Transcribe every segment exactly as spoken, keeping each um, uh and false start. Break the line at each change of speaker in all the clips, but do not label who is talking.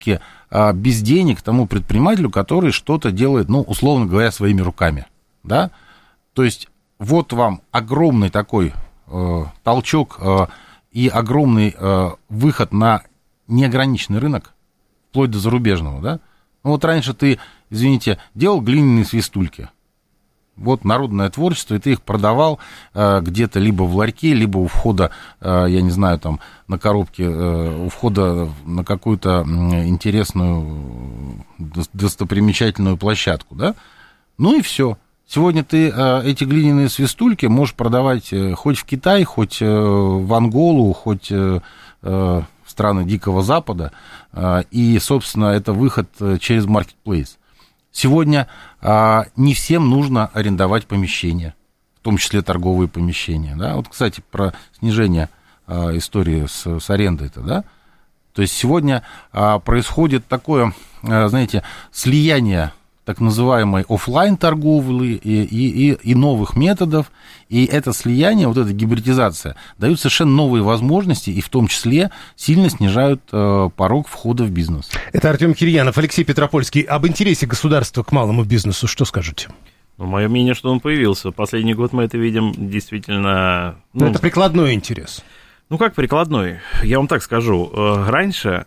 без денег тому предпринимателю, который что-то делает, ну, условно говоря, своими руками, да, то есть вот вам огромный такой э, толчок э, и огромный э, выход на неограниченный рынок, вплоть до зарубежного, да, ну, вот раньше ты, извините, делал глиняные свистульки, вот народное творчество, и ты их продавал э, где-то либо в ларьке, либо у входа, э, я не знаю, там, на коробке, э, у входа на какую-то интересную достопримечательную площадку, да, ну и все. Сегодня ты э, эти глиняные свистульки можешь продавать э, хоть в Китай, хоть э, в Анголу, хоть э, э, в страны Дикого Запада, э, и, собственно, это выход через маркетплейс. Сегодня а, не всем нужно арендовать помещения, в том числе торговые помещения. Да? Вот, кстати, про снижение а, истории с, с арендой-то, да? То есть сегодня а, происходит такое, а, знаете, слияние так называемой офлайн торговли и, и, и, и новых методов, и это слияние, вот эта гибридизация дают совершенно новые возможности, и в том числе сильно снижают э, порог входа в бизнес.
Это Артем Кирьянов, Алексей Петропольский. Об интересе государства к малому бизнесу что скажете?
Ну, мое мнение, что он появился. Последний год мы это видим действительно...
Ну, это прикладной интерес.
Ну, как прикладной? Я вам так скажу. Раньше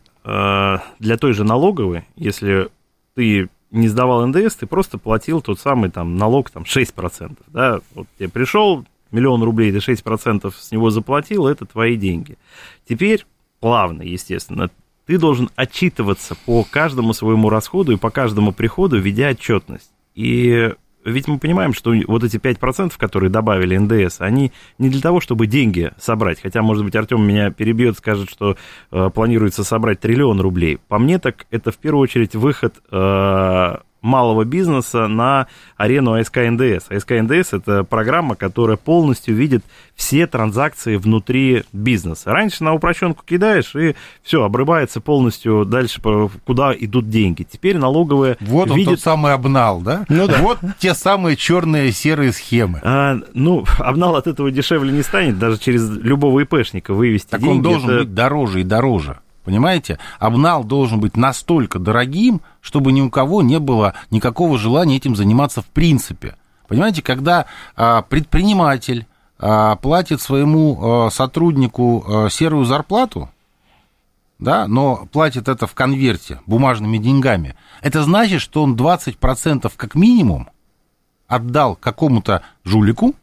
для той же налоговой, если ты не сдавал эн дэ эс, ты просто платил тот самый там налог там, шесть процентов. Да? Вот тебе пришел миллион рублей, ты шесть процентов с него заплатил, это твои деньги. Теперь плавно, естественно, ты должен отчитываться по каждому своему расходу и по каждому приходу, ведя отчетность. И ведь мы понимаем, что вот эти пять процентов, которые добавили эн дэ эс, они не для того, чтобы деньги собрать. Хотя, может быть, Артем меня перебьет, скажет, что э, планируется собрать триллион рублей. По мне, так это в первую очередь выход э, малого бизнеса на арену а эс ка эн дэ эс. а эс ка эн дэ эс – это программа, которая полностью видит все транзакции внутри бизнеса. Раньше на упрощенку кидаешь, и все, обрывается полностью дальше, куда идут деньги. Теперь налоговая
вот он,
видит...
тот самый обнал, да?
Ну да.
Вот те самые черные серые схемы.
А, ну, обнал от этого дешевле не станет, даже через любого ИПшника вывести
так
деньги.
Он должен
это...
быть дороже и дороже. Понимаете? Обнал должен быть настолько дорогим, чтобы ни у кого не было никакого желания этим заниматься в принципе. Понимаете, когда а, предприниматель а, платит своему а, сотруднику а, серую зарплату, да, но платит это в конверте бумажными деньгами, это значит, что он двадцать процентов как минимум отдал какому-то жулику,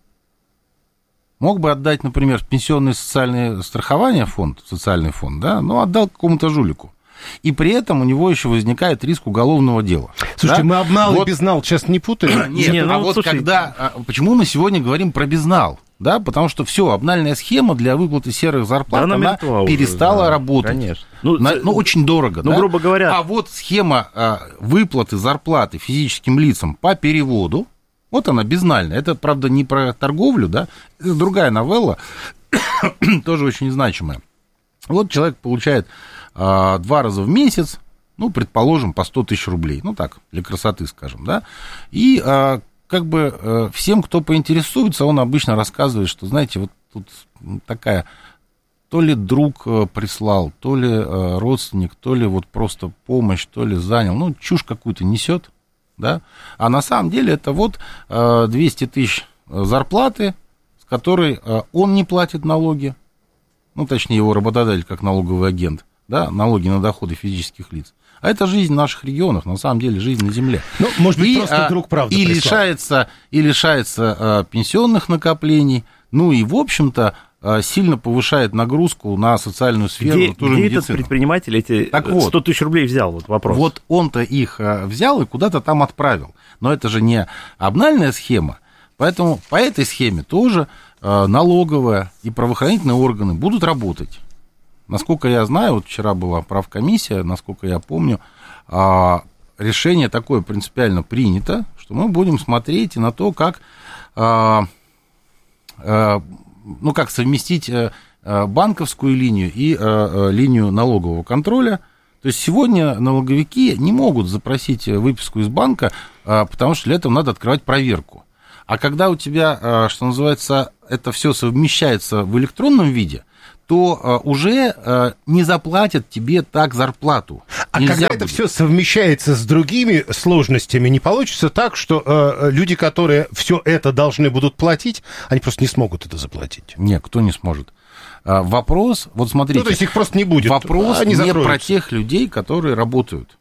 мог бы отдать, например, в пенсионное социальное страхование фонд, социальный фонд, да, но отдал какому-то жулику. И при этом у него еще возникает риск уголовного дела.
Слушайте,
да?
мы обнал
вот...
и безнал сейчас не путаем?
Нет,
не, ну,
а вот
слушай...
когда... Почему мы сегодня говорим про безнал? Да, потому что все, обнальная схема для выплаты серых зарплат, да, она перестала уже, да, работать.
Конечно. Ну,
На, ну, очень дорого,
ну,
да?
грубо говоря...
А вот схема а, выплаты зарплаты физическим лицам по переводу, вот она, безнальная. Это, правда, не про торговлю, да, это другая новелла, тоже очень значимая. Вот человек получает а, два раза в месяц, ну, предположим, по сто тысяч рублей, ну, так, для красоты, скажем, да, и а, как бы а, всем, кто поинтересуется, он обычно рассказывает, что, знаете, вот тут такая, то ли друг прислал, то ли а, родственник, то ли вот просто помощь, то ли занял, ну, чушь какую-то несет. Да? А на самом деле это вот двести тысяч зарплаты, с которой он не платит налоги, ну, точнее, его работодатель как налоговый агент, да, налоги на доходы физических лиц. А это жизнь в наших регионах, на самом деле жизнь на земле.
Ну, может быть,
и,
просто друг правда
и
прислал.
лишается, и лишается а, пенсионных накоплений, ну и, в общем-то, сильно повышает нагрузку на социальную сферу,
где,
тоже
где
медицину.
Этот предприниматель эти
так вот,
сто тысяч рублей взял? Вот вопрос.
Вот он-то их взял и куда-то там отправил. Но это же не обнальная схема, поэтому по этой схеме тоже налоговая и правоохранительные органы будут работать. Насколько я знаю, вот вчера была правкомиссия, насколько я помню, решение такое принципиально принято, что мы будем смотреть и на то, как... ну, как совместить банковскую линию и линию налогового контроля. То есть сегодня налоговики не могут запросить выписку из банка, потому что для этого надо открывать проверку. А когда у тебя, что называется, это все совмещается в электронном виде, то уже не заплатят тебе так зарплату.
А
Нельзя
когда
будет.
это все совмещается с другими сложностями, не получится так, что э, люди, которые все это должны будут платить, они просто не смогут это заплатить?
Нет, кто не сможет. Вопрос, вот смотрите.
Ну, то есть их просто не будет.
Вопрос
они
не
закроются.
про тех людей, которые работают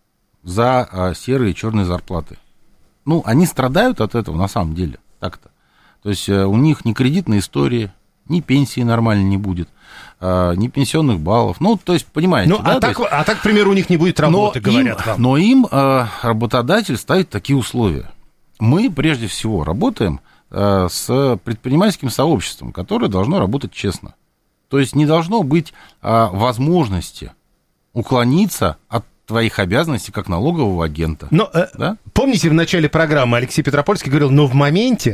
за серые и черные зарплаты. Ну, они страдают от этого на самом деле, так-то. То есть у них ни кредитной истории, ни пенсии нормально не будет, ни пенсионных баллов. Ну, то есть, понимаете,
ну,
да?
А так,
есть...
а так, к примеру, у них не будет работы,
но
говорят
им,
вам.
Но им работодатель ставит такие условия. Мы, прежде всего, работаем с предпринимательским сообществом, которое должно работать честно. То есть не должно быть возможности уклониться от твоих обязанностей как налогового агента.
Но, да? Помните, в начале программы Алексей Петропольский говорил, но в моменте...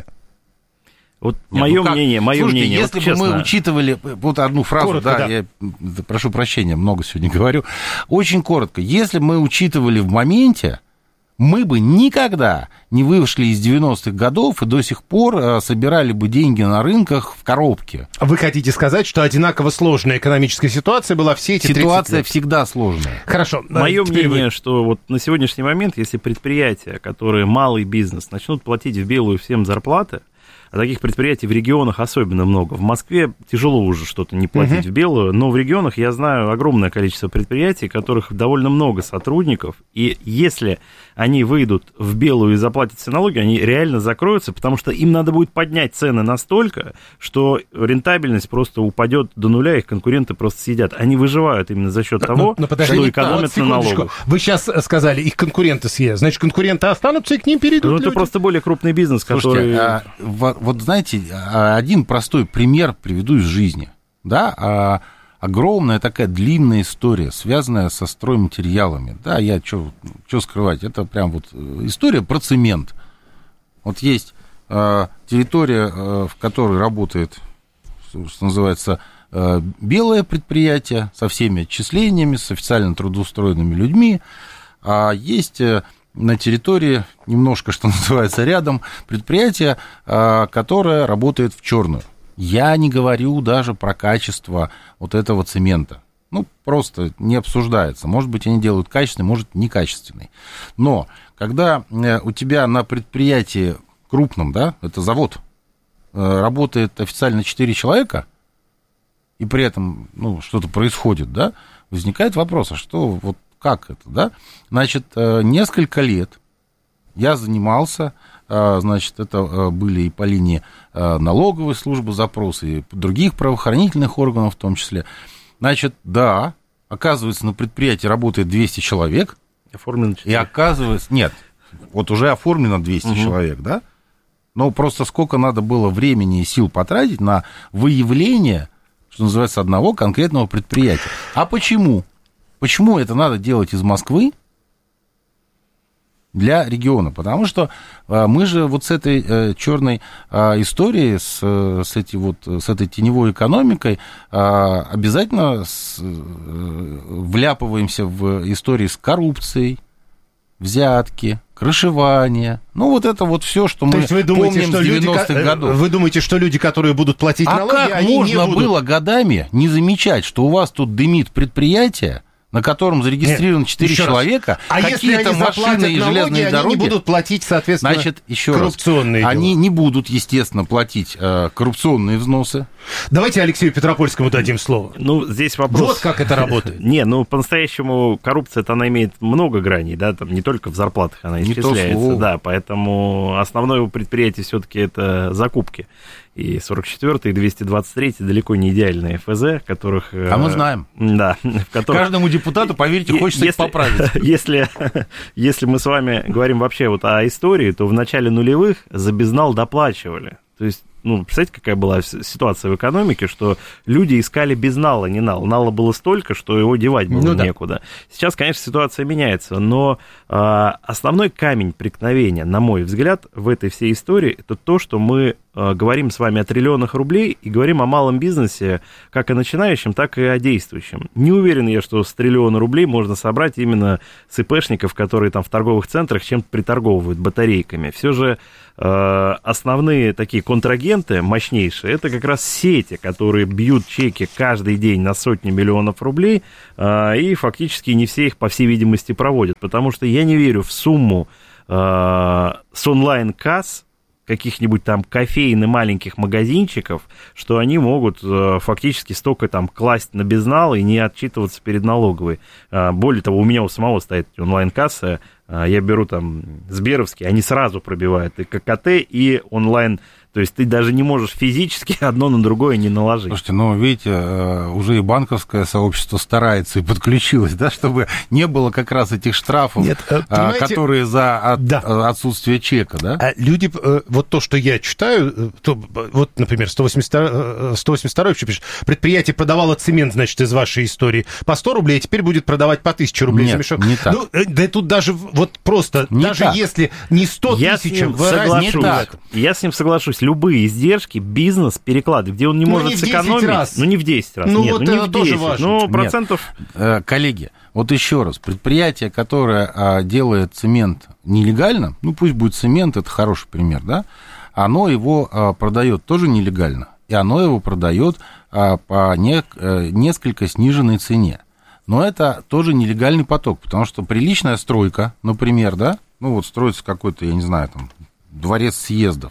Вот мое
ну
мнение, мое
Слушайте,
мнение.
если
вот
бы
честно...
мы учитывали вот одну фразу,
коротко,
да,
да,
я прошу прощения, много сегодня говорю, очень коротко. Если бы мы учитывали в моменте, мы бы никогда не вышли из девяностых годов и до сих пор собирали бы деньги на рынках в коробке.
Вы хотите сказать, что одинаково сложная экономическая ситуация была все эти тридцать лет?
Ситуация всегда сложная.
Хорошо.
Мое мнение,
вы...
что вот на сегодняшний момент, если предприятия, которые малый бизнес, начнут платить в белую всем зарплаты, а таких предприятий в регионах особенно много. В Москве тяжело уже что-то не платить uh-huh. в белую, но в регионах я знаю огромное количество предприятий, у которых довольно много сотрудников, и если они выйдут в белую и заплатят все налоги, они реально закроются, потому что им надо будет поднять цены настолько, что рентабельность просто упадет до нуля, их конкуренты просто съедят. Они выживают именно за счет того,
но, но
что экономят вот, на налогах.
Вы сейчас сказали, их конкуренты съедят, значит, конкуренты останутся и к ним перейдут
Ну,
люди.
это просто более крупный бизнес,
Слушайте,
который...
а, вот, вот знаете, один простой пример приведу из жизни, да, а, огромная такая длинная история, связанная со стройматериалами, да, я что скрывать, это прям вот история про цемент. Вот есть а, территория, а, в которой работает, что называется, а, белое предприятие со всеми отчислениями, с официально трудоустроенными людьми, а есть... на территории, немножко, что называется, рядом, предприятие, которое работает в черную. Я не говорю даже про качество вот этого цемента. Ну, просто не обсуждается. Может быть, они делают качественный, может, некачественный. Но когда у тебя на предприятии крупном, да, это завод, работает официально четыре человека, и при этом, ну, что-то происходит, да, возникает вопрос, а что вот как это, да? Значит, несколько лет я занимался, значит, это были и по линии налоговой службы запросы, и других правоохранительных органов в том числе. Значит, да, оказывается, на предприятии работает двести человек.
Оформлено четыре.
И оказывается, нет, вот уже оформлено двести угу. человек, да? Но просто сколько надо было времени и сил потратить на выявление, что называется, одного конкретного предприятия. А почему? Почему это надо делать из Москвы для региона? Потому что мы же вот с этой черной историей, с, с, эти вот, с этой теневой экономикой обязательно вляпываемся в истории с коррупцией, взятки, крышевание. Ну, вот это вот все, что мы
вы думаете,
помним
что
с девяностых
люди,
годов.
Вы думаете, что люди, которые будут платить
а
налоги,
как
они
можно
не будут...
было годами не замечать, что у вас тут дымит предприятие, на котором зарегистрировано четыре человека,
а
какие-то машины и железные
налоги,
дороги,
они не будут платить, соответственно,
значит, еще
коррупционные
раз,
дела.
Они не будут, естественно, платить э, коррупционные взносы.
Давайте Алексею Петропольскому дадим слово.
Ну, здесь вопрос...
Вот как это работает.
Не, ну, по-настоящему коррупция-то она имеет много граней, да, там не только в зарплатах она исчисляется, да, поэтому основное у предприятия все-таки это закупки. И сорок четвёртый, и двести двадцать третий далеко не идеальные эф зэ, которых...
А мы знаем.
Да. В которых...
Каждому депутату, поверьте, хочется
если,
их поправить.
Если, если мы с вами говорим вообще вот о истории, то в начале нулевых за безнал доплачивали. То есть, ну, представляете, какая была ситуация в экономике, что люди искали безнала, не нал. Нала было столько, что его девать было ну, некуда. Да. Сейчас, конечно, ситуация меняется, но э, основной камень преткновения, на мой взгляд, в этой всей истории, это то, что мы говорим с вами о триллионах рублей и говорим о малом бизнесе, как о начинающем, так и о действующем. Не уверен я, что с триллиона рублей можно собрать именно с ИПшников, которые там в торговых центрах чем-то приторговывают батарейками. Все же э, основные такие контрагенты мощнейшие, это как раз сети, которые бьют чеки каждый день на сотни миллионов рублей, э, и фактически не все их, по всей видимости, проводят, потому что я не верю в сумму э, с онлайн-касс каких-нибудь там кофеин и маленьких магазинчиков, что они могут э, фактически столько там класть на безнал и не отчитываться перед налоговой. Э, более того, у меня у самого стоит онлайн-касса, э, я беру там Сберовский, они сразу пробивают и ККТ, и онлайн. То есть ты даже не можешь физически одно на другое не наложить.
Слушайте, ну, видите, уже и банковское сообщество старается и подключилось, да, чтобы не было как раз этих штрафов, Нет, которые за от, да. отсутствие чека, да?
А люди, вот то, что я читаю, то, вот, например, сто восемьдесят второй пишет, предприятие продавало цемент, значит, из вашей истории по сто рублей, а теперь будет продавать по тысяче рублей
Нет,
за мешок.
не так.
Ну, да тут даже вот просто,
не
даже
так.
если не сто тысяч,
я с ним соглашусь. Любые издержки бизнес перекладывает, где он не
ну,
может
не
сэкономить.
Раз.
Ну, не в десять раз.
Ну,
Нет,
вот
ну, не
это
в
тоже
десять.
важно.
Ну, процентов...
Нет. Коллеги, вот еще раз. Предприятие, которое а, делает цемент нелегально, ну, пусть будет цемент, это хороший пример, да, оно его а, продает тоже нелегально, и оно его продает а, по не, а, несколько сниженной цене. Но это тоже нелегальный поток, потому что приличная стройка, например, да, ну, вот строится какой-то, я не знаю, там, дворец съездов,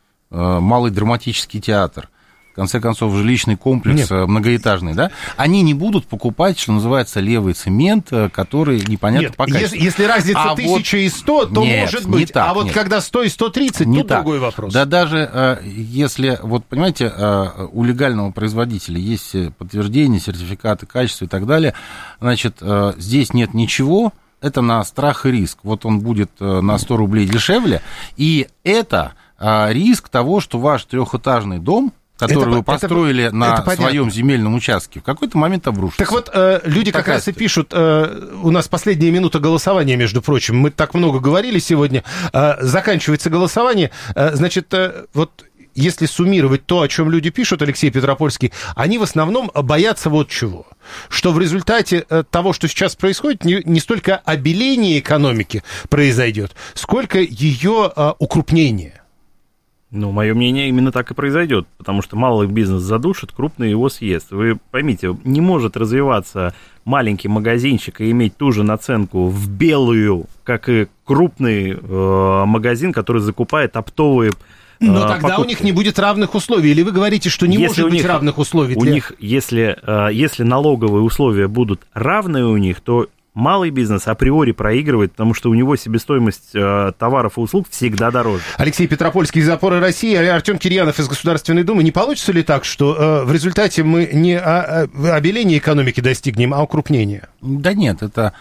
малый драматический театр, в конце концов, жилищный комплекс Нет. многоэтажный, да, они не будут покупать, что называется, левый цемент, который непонятно
Нет,
по качеству.
Если, если разница
а
тысяча
вот...
и сто, то
нет,
может быть.
так,
а вот
нет.
когда сто и сто тридцать,
не
тут
так.
другой вопрос.
Да даже если, вот понимаете, у легального производителя есть подтверждение, сертификаты качества и так далее, значит, здесь нет ничего, это на страх и риск. Вот он будет на сто рублей дешевле, и это... риск того, что ваш трехэтажный дом, который это, вы построили это, на это своем земельном участке, в какой-то момент обрушится.
Так вот, э, люди Такая как раз и пишут, э, у нас последняя минута голосования, между прочим, мы так много говорили сегодня, э, заканчивается голосование, э, значит, э, вот... Если суммировать то, о чем люди пишут, Алексей Петропольский, они в основном боятся вот чего. Что в результате того, что сейчас происходит, не, не столько обеление экономики произойдет, сколько ее а, укрупнение.
Ну, мое мнение, именно так и произойдет, потому что малый бизнес задушит, крупный его съест. Вы поймите, не может развиваться маленький магазинчик и иметь ту же наценку в белую, как и крупный э, магазин, который закупает оптовые
Но тогда покупки. У них не будет равных условий. Или вы говорите, что не если может быть них, равных условий?
У
для...
них, если, если налоговые условия будут равны у них, то малый бизнес априори проигрывает, потому что у него себестоимость товаров и услуг всегда дороже.
Алексей Петропольский из «Опоры России», Артем Кирьянов из Государственной Думы. Не получится ли так, что э, в результате мы не обеления экономики достигнем, а укрупнения?
Да нет, это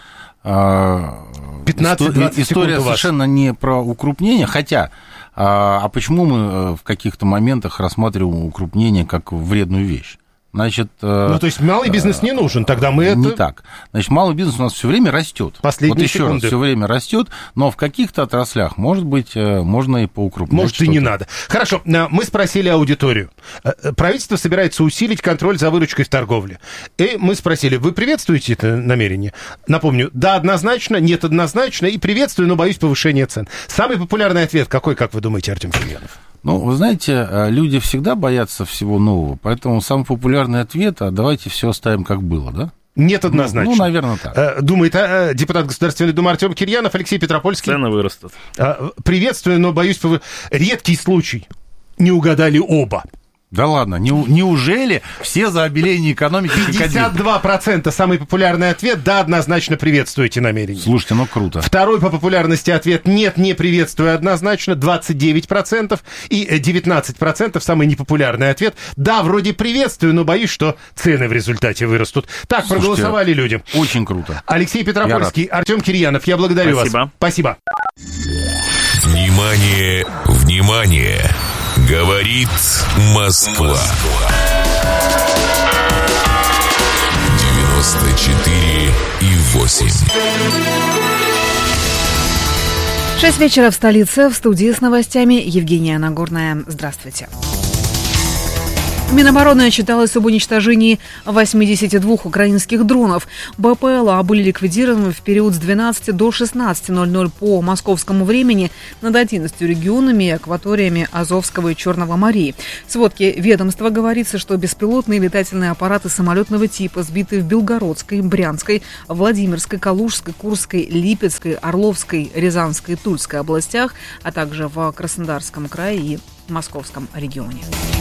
э,
пятнадцать-двадцать
история совершенно не про укрупнение, хотя... А, а почему мы в каких-то моментах рассматриваем укрупнение как вредную вещь? Значит,
ну, то есть малый бизнес не нужен, тогда мы это...
Не так. Значит, малый бизнес у нас все время растет.
Последние
вот еще
секунды.
раз, все время растет, но в каких-то отраслях, может быть, можно и поукрупнять.
Может, и не надо. Хорошо, мы спросили аудиторию. Правительство собирается усилить контроль за выручкой в торговле. И мы спросили, вы приветствуете это намерение? Напомню, да, однозначно, нет, однозначно, и приветствую, но боюсь повышения цен. Самый популярный ответ какой, как вы думаете, Артем Кирьянов?
Ну, вы знаете, люди всегда боятся всего нового, поэтому самый популярный ответ, а давайте все оставим как было, да?
Нет, однозначно.
Ну, ну наверное, так.
Думает а, депутат Государственной Думы Артем Кирьянов, Алексей Петропольский.
Цены вырастут.
Приветствую, но боюсь, пов... редкий случай. Не угадали оба.
Да ладно, не, неужели все за обеление экономики?
пятьдесят два процента самый популярный ответ, да, однозначно приветствуете намерение.
Слушайте, ну круто.
Второй по популярности ответ, нет, не приветствую однозначно, двадцать девять процентов. И девятнадцать процентов самый непопулярный ответ, да, вроде приветствую, но боюсь, что цены в результате вырастут. Так, слушайте, проголосовали люди.
Очень круто.
Алексей Петропольский, Артем Кирьянов, я благодарю
Спасибо.
вас. Спасибо.
Внимание, внимание! Говорит Москва. девяносто четыре и восемь.
Шесть вечера в столице. В студии с новостями Евгения Нагорная. Здравствуйте. Минобороны отчиталось об уничтожении восьмидесяти двух украинских дронов. БПЛА были ликвидированы в период с двенадцати до шестнадцати ноль-ноль по московскому времени над одиннадцатью регионами и акваториями Азовского и Черного морей. В сводке ведомства говорится, что беспилотные летательные аппараты самолетного типа сбиты в Белгородской, Брянской, Владимирской, Калужской, Курской, Липецкой, Орловской, Рязанской, Тульской областях, а также в Краснодарском крае и Московском регионе.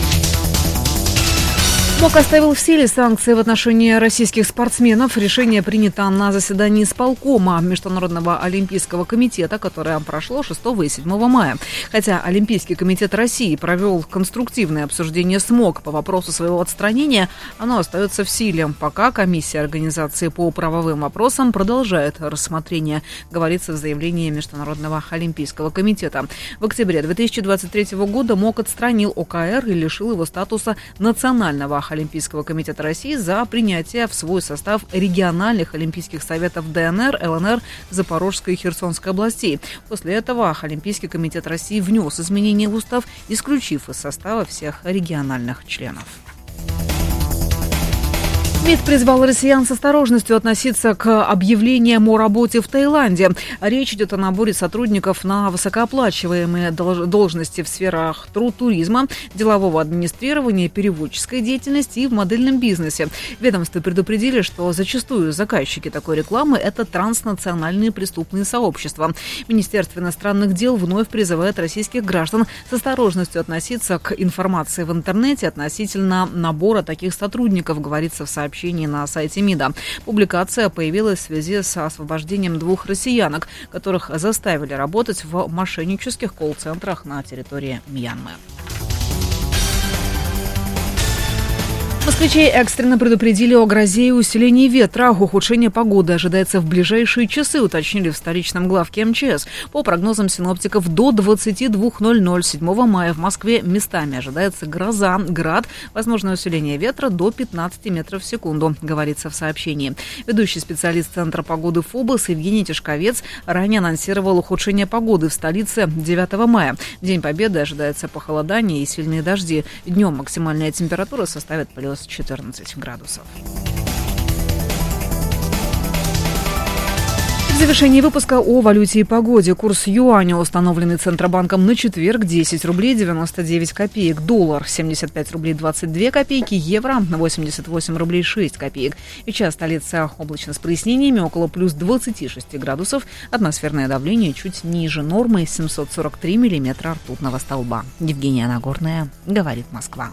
МОК оставил в силе санкции в отношении российских спортсменов. Решение принято на заседании исполкома Международного олимпийского комитета, которое прошло шестого и седьмого мая. Хотя Олимпийский комитет России провел конструктивное обсуждение с МОК по вопросу своего отстранения, оно остается в силе, пока комиссия организации по правовым вопросам продолжает рассмотрение, говорится в заявлении Международного олимпийского комитета. В октябре две тысячи двадцать третьего года МОК отстранил ОКР и лишил его статуса национального Олимпийского комитета России за принятие в свой состав региональных олимпийских советов ДНР, ЛНР, Запорожской и Херсонской областей. После этого Олимпийский комитет России внес изменения в устав, исключив из состава всех региональных членов. МИД призвал россиян с осторожностью относиться к объявлениям о работе в Таиланде. Речь идет о наборе сотрудников на высокооплачиваемые должности в сферах туризма, делового администрирования, переводческой деятельности и в модельном бизнесе. Ведомства предупредили, что зачастую заказчики такой рекламы – это транснациональные преступные сообщества. Министерство иностранных дел вновь призывает российских граждан с осторожностью относиться к информации в интернете относительно набора таких сотрудников, говорится в сообщении на сайте МИДа. Публикация появилась в связи с освобождением двух россиянок, которых заставили работать в мошеннических колл-центрах на территории Мьянмы. Москвичей экстренно предупредили о грозе и усилении ветра. Ухудшение погоды ожидается в ближайшие часы, уточнили в столичном главке МЧС. По прогнозам синоптиков, до двадцати двух ноль-ноль седьмого мая в Москве местами ожидается гроза, град, возможное усиление ветра до пятнадцати метров в секунду, говорится в сообщении. Ведущий специалист Центра погоды ФОБОС Евгений Тишковец ранее анонсировал ухудшение погоды в столице девятого мая. День Победы ожидается похолодание и сильные дожди. Днем максимальная температура составит плюс четырнадцать градусов. В завершении выпуска о валюте и погоде. Курс юаня, установленный Центробанком на четверг, десять рублей девяносто девять копеек. Доллар семьдесят пять рублей двадцать две копейки. Евро восемьдесят восемь рублей шесть копеек. Сейчас столица облачно с прояснениями, около плюс двадцати шести градусов. Атмосферное давление чуть ниже нормы, семьсот сорок три миллиметра ртутного столба. Евгения Нагорная, говорит Москва.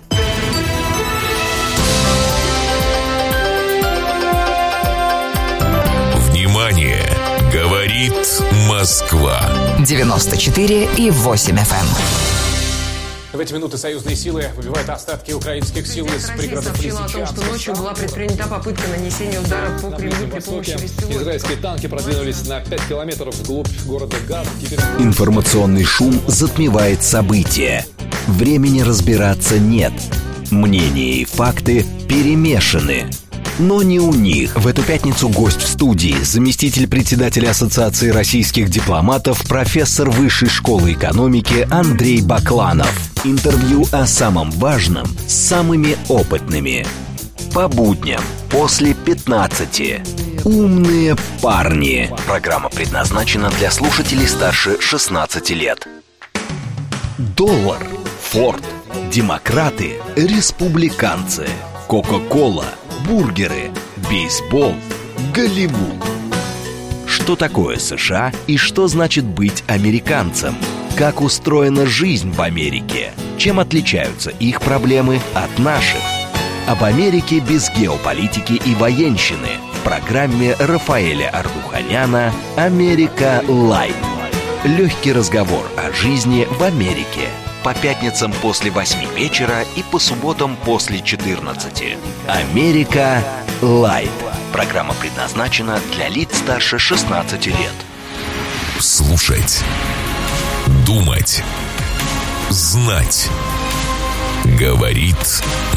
Внимание! Говорит Москва.
девяносто четыре и восемь эф эм.
В эти минуты союзные силы выбивают остатки украинских сил из пригородов Лисичанска.
Россия сообщила о том, что ночью была предпринята попытка нанесения ударов по Кремлю при помощи беспилотников.
Израильские танки продвинулись на пять километров вглубь города Газ. Теперь...
Информационный шум затмевает события. Времени разбираться нет. Мнения и факты перемешаны. Но не у них. В эту пятницу гость в студии, заместитель председателя Ассоциации российских дипломатов, профессор Высшей школы экономики Андрей Бакланов. Интервью о самом важном с самыми опытными. По будням после пятнадцати. Умные парни. Программа предназначена для слушателей старше шестнадцати лет. Доллар, Форд, демократы, республиканцы, Кока-кола, бургеры, бейсбол, Голливуд. Что такое США и что значит быть американцем? Как устроена жизнь в Америке? Чем отличаются их проблемы от наших? Об Америке без геополитики и военщины в программе Рафаэля Ардуханяна «Америка Лайт». Легкий разговор о жизни в Америке. По пятницам после восьми вечера и по субботам после четырнадцати. «Америка Лайт». Программа предназначена для лиц старше шестнадцати лет.
Слушать. Думать. Знать. Говорит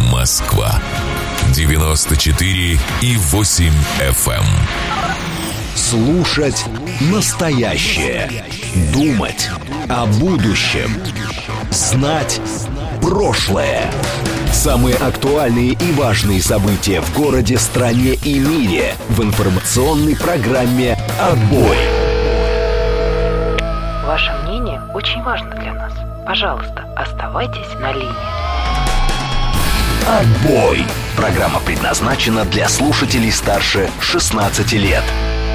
Москва. девяносто четыре и восемь эф эм.
Слушать настоящее. Думать о будущем. Знать прошлое. Самые актуальные и важные события в городе, стране и мире в информационной программе «Отбой».
Ваше мнение очень важно для нас. Пожалуйста, оставайтесь на линии.
«Отбой». Программа предназначена для слушателей старше шестнадцати лет.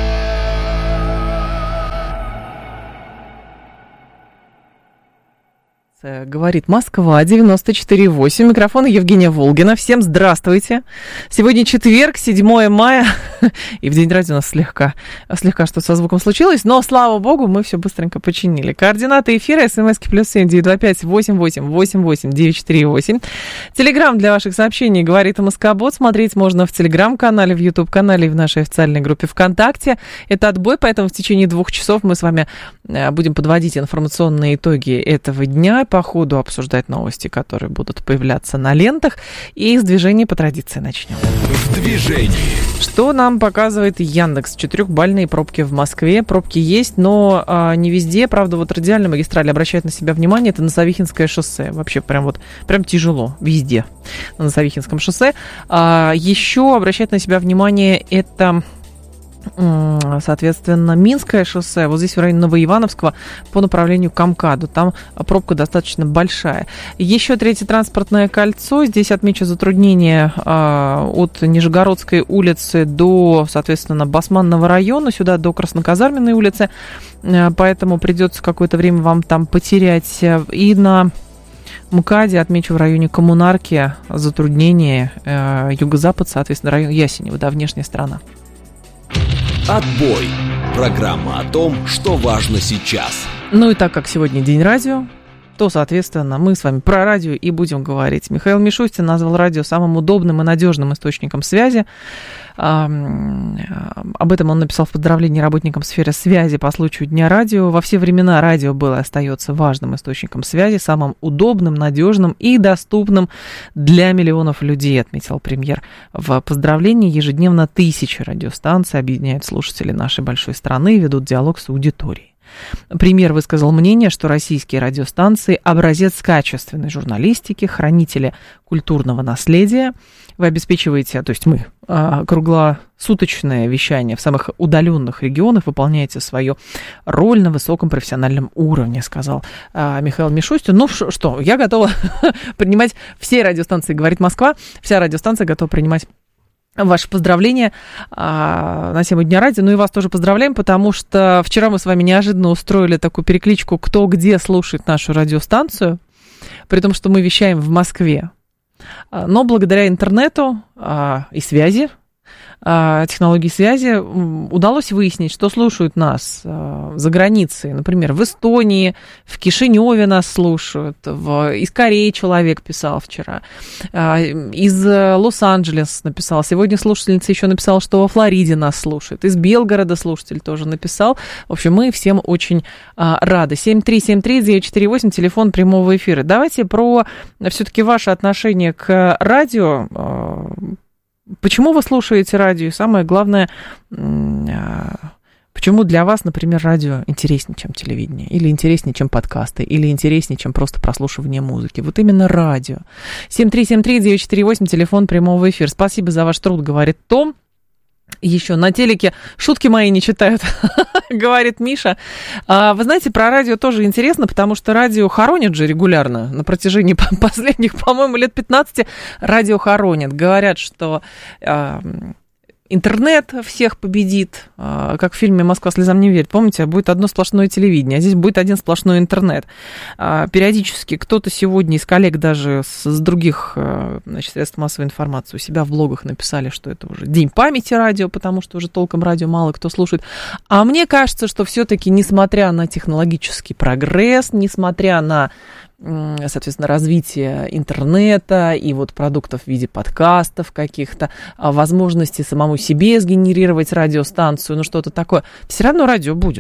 Говорит Москва, девяносто четыре и восемь. Микрофон Евгения Волгина. Всем здравствуйте. Сегодня четверг, седьмое мая. И в День радио у нас слегка, слегка что со звуком случилось. Но, слава богу, мы все быстренько починили. Координаты эфира. СМСки плюс семь девятьсот двадцать пять восемьдесят восемь восемьдесят восемь девятьсот четыре восемь. Телеграм для ваших сообщений говорит Москобот. Смотреть можно в Телеграм-канале, в Ютуб-канале и в нашей официальной группе ВКонтакте. Это «Отбой», поэтому в течение двух часов мы с вами будем подводить информационные итоги этого дня. По ходу обсуждать новости, которые будут появляться на лентах. И с движения по традиции начнем.
В движении.
Что нам показывает Яндекс? Четырехбальные пробки в Москве. Пробки есть, но а, не везде. Правда, вот радиальная магистраль обращает на себя внимание. Это Носовихинское шоссе. Вообще прям вот прям тяжело. Везде на Носовихинском шоссе. А, еще обращает на себя внимание это... соответственно, Минское шоссе, вот здесь в районе Новоивановского по направлению к МКАДу. Там пробка достаточно большая. Еще третье транспортное кольцо. Здесь отмечу затруднение а, от Нижегородской улицы до, соответственно, Басманного района, сюда до Красноказарменной улицы. А, поэтому придется какое-то время вам там потерять. И на МКАДе, отмечу, в районе Коммунарки затруднение. А, юго-запад, соответственно, район Ясенева, да, внешняя сторона.
«Отбой». Программа о том, что важно сейчас.
Ну и так как сегодня День радио, то, соответственно, мы с вами про радио и будем говорить. Михаил Мишустин назвал радио самым удобным и надежным источником связи. Об этом он написал в поздравлении работникам сферы связи по случаю Дня радио. Во все времена радио было и остается важным источником связи, самым удобным, надежным и доступным для миллионов людей, отметил премьер в поздравлении. Ежедневно тысячи радиостанций объединяют слушателей нашей большой страны и ведут диалог с аудиторией. Премьер высказал мнение, что российские радиостанции – образец качественной журналистики, хранители культурного наследия. Вы обеспечиваете, то есть мы, круглосуточное вещание в самых удаленных регионах, выполняете свою роль на высоком профессиональном уровне, сказал Михаил Мишустин. Ну что, я готова принимать все радиостанции, говорит Москва, вся радиостанция готова принимать ваши поздравления а, на тему Дня радио. Ну и вас тоже поздравляем, потому что вчера мы с вами неожиданно устроили такую перекличку, кто где слушает нашу радиостанцию, при том, что мы вещаем в Москве. Но благодаря интернету а, и связи, а, технологии связи, удалось выяснить, что слушают нас а, за границей. Например, в Эстонии, в Кишиневе нас слушают, в, из Кореи человек писал вчера, а, из Лос-Анджелеса написал. Сегодня слушательница еще написала, что во Флориде нас слушают. Из Белгорода слушатель тоже написал. В общем, мы всем очень а, рады. семь три семь три девять четыре восемь, телефон прямого эфира. Давайте про все-таки ваше отношение к радио. Почему вы слушаете радио? И самое главное, почему для вас, например, радио интереснее, чем телевидение? Или интереснее, чем подкасты? Или интереснее, чем просто прослушивание музыки? Вот именно радио. семь три семь три девять четыре восемь, телефон прямого эфира. Спасибо за ваш труд, говорит Том. Еще на телеке шутки мои не читают, говорит Миша. А, вы знаете, про радио тоже интересно, потому что радио хоронят же регулярно. На протяжении последних, по-моему, лет пятнадцати радио хоронят. Говорят, что а, интернет всех победит, а, как в фильме «Москва слезам не верит». Помните, будет одно сплошное телевидение, а здесь будет один сплошной интернет. А, периодически кто-то сегодня из коллег даже с, с других а, значит, средств массовой информации у себя в блогах написали, что это уже день памяти радио, потому что уже толком радио мало кто слушает. А мне кажется, что все-таки, несмотря на технологический прогресс, несмотря на, соответственно, развитие интернета и вот продуктов в виде подкастов каких-то, возможности самому себе сгенерировать радиостанцию, ну что-то такое, все равно радио будет.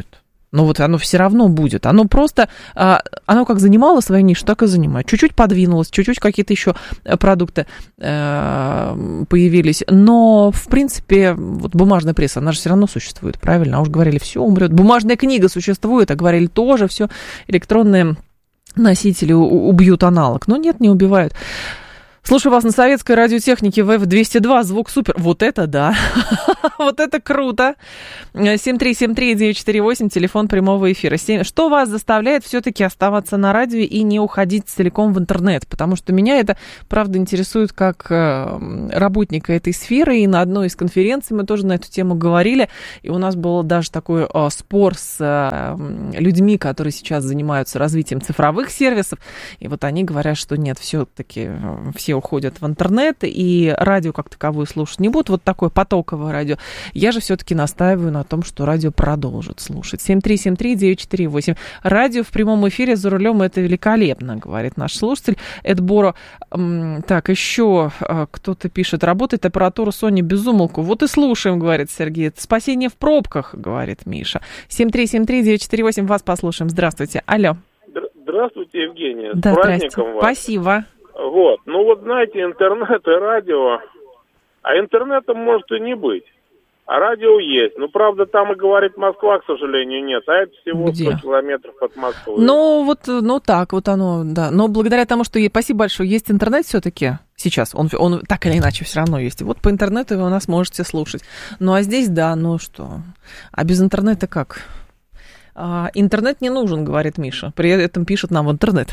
Ну вот оно все равно будет. Оно просто, оно как занимало свою нишу, так и занимает. Чуть-чуть подвинулось, чуть-чуть какие-то еще продукты появились. Но, в принципе, вот бумажная пресса, она же все равно существует, правильно? А уж говорили, все умрет. Бумажная книга существует, а говорили тоже, все электронные носители убьют аналог. Но нет, не убивают. Слушаю вас на советской радиотехнике вэ эф двести два, звук супер. Вот это да, вот это круто. семь три семь три девять четыре восемь, телефон прямого эфира. Что вас заставляет все-таки оставаться на радио и не уходить целиком в интернет? Потому что меня это, правда, интересует как работника этой сферы. И на одной из конференций мы тоже на эту тему говорили. И у нас был даже такой спор с людьми, которые сейчас занимаются развитием цифровых сервисов. И вот они говорят, что нет, все-таки все уходят в интернет, и радио как таковое слушать не будут, вот такое потоковое радио. Я же все-таки настаиваю на том, что радио продолжит слушать. семь три семь три девять четыре восемь. Радио в прямом эфире за рулем — это великолепно, говорит наш слушатель. Эдборо. Так, еще кто-то пишет, работает аппаратура Sony безумолку. Вот и слушаем, говорит Сергей. Спасение в пробках, говорит Миша. семь три семь три девять четыре восемь. Вас послушаем. Здравствуйте. Алло.
Здравствуйте, Евгения.
Да,
с праздником вас.
Спасибо.
Вот, ну вот знаете, интернет и радио, а интернета может и не быть, а радио есть. Ну, правда, там и говорит Москва, к сожалению, нет, а это всего
Где?
сто километров от Москвы.
Ну, вот, ну так, вот оно, да. Но благодаря тому, что, спасибо большое, есть интернет все-таки сейчас, он, он так или иначе все равно есть. И вот по интернету вы нас можете слушать. Ну, а здесь, да, ну что, а без интернета как? Интернет не нужен, говорит Миша. При этом пишет нам в интернет.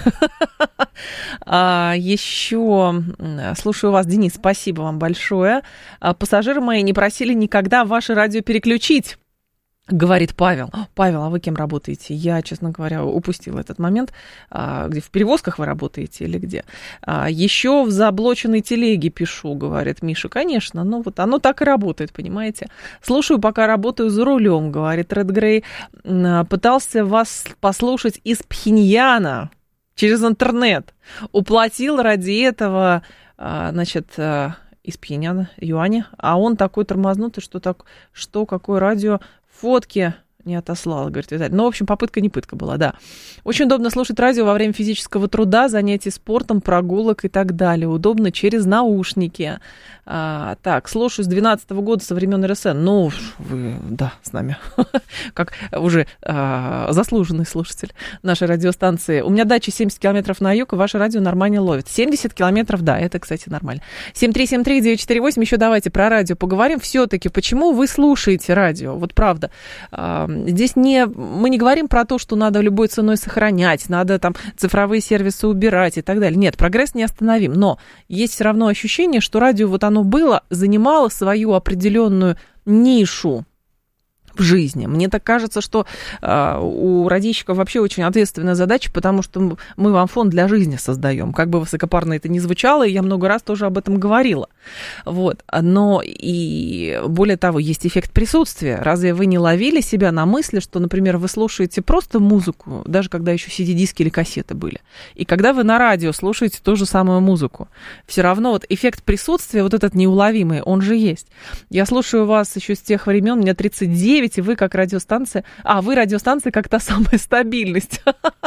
Еще слушаю вас, Денис, спасибо вам большое. Пассажиры мои не просили никогда ваше радио переключить. Говорит Павел. Павел, а вы кем работаете? Я, честно говоря, упустила этот момент. Где в перевозках вы работаете или где? Еще в заблоченной телеге пишу, говорит Миша. Конечно, ну вот оно так и работает, понимаете? Слушаю, пока работаю за рулем, говорит Ред Грей. Пытался вас послушать из Пхеньяна через интернет. Уплатил ради этого, значит, из Пхеньяна юаня. А он такой тормознутый, что так, что какое радио. Фотки не отослала, говорит Виталий. Ну, в общем, попытка не пытка была, да. Очень удобно слушать радио во время физического труда, занятий спортом, прогулок и так далее. Удобно через наушники. А, так, слушаю с двенадцатого года, со времен эр эс эн. Ну, вы, да, с нами. Как уже а, заслуженный слушатель нашей радиостанции. У меня дача семьдесят километров на юг, и ваше радио нормально ловит. семьдесят километров, да, это, кстати, нормально. семь три семь три девять четыре восемь. Еще давайте про радио поговорим. Все-таки, почему вы слушаете радио? Вот правда. А, здесь не, мы не говорим про то, что надо любой ценой сохранять, надо там цифровые сервисы убирать и так далее. Нет, прогресс не остановим. Но есть все равно ощущение, что радио вот оно было, занимало свою определенную нишу в жизни. Мне так кажется, что э, у радищиков вообще очень ответственная задача, потому что мы вам фон для жизни создаем. Как бы высокопарно это ни звучало, и я много раз тоже об этом говорила. Вот. Но и более того, есть эффект присутствия. Разве вы не ловили себя на мысли, что, например, вы слушаете просто музыку, даже когда еще си ди-диски или кассеты были, и когда вы на радио слушаете ту же самую музыку, все равно вот эффект присутствия, вот этот неуловимый, он же есть. Я слушаю вас еще с тех времен, мне тридцать девять, и вы как радиостанция... А, вы радиостанция как та самая стабильность.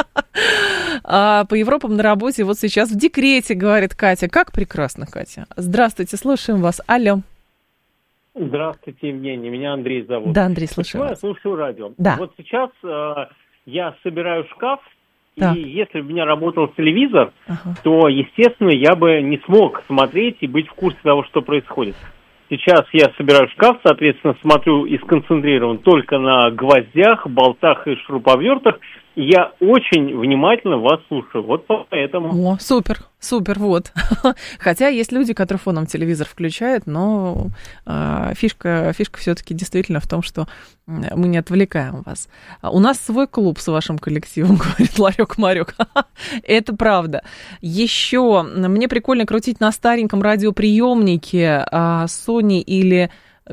А по Европам на работе вот сейчас в декрете, говорит Катя. Как прекрасно, Катя. Здравствуйте, слушаем вас. Алло.
Здравствуйте, Евгений. Меня Андрей зовут.
Да, Андрей, слушаю вас.
Я слушаю радио.
Да.
Вот сейчас э, я собираю шкаф,
так.
И если бы у меня работал телевизор,
ага.
то, естественно, я бы не смог смотреть и быть в курсе того, что происходит. Сейчас я собираю шкаф, соответственно, смотрю и сконцентрирован только на гвоздях, болтах и шуруповертах. И я очень внимательно вас слушаю. Вот поэтому.
О, супер, супер, вот. Хотя есть люди, которые фоном телевизор включают, но э, фишка, фишка все-таки действительно в том, что мы не отвлекаем вас. У нас свой клуб с вашим коллективом, говорит Ларек-Марек. Это правда. Еще мне прикольно крутить на стареньком радиоприемнике Sony или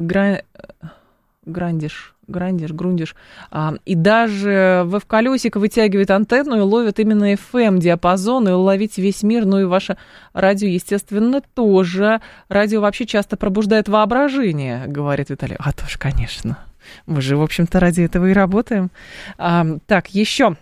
Грандиш. Грандиш, Грундиш, а, и даже в F-колесик вытягивает антенну и ловит именно эф эм-диапазон, и ловить весь мир, ну и ваше радио, естественно, тоже. Радио вообще часто пробуждает воображение, говорит Виталий. А тоже, конечно. Мы же, в общем-то, ради этого и работаем. А, так, еще.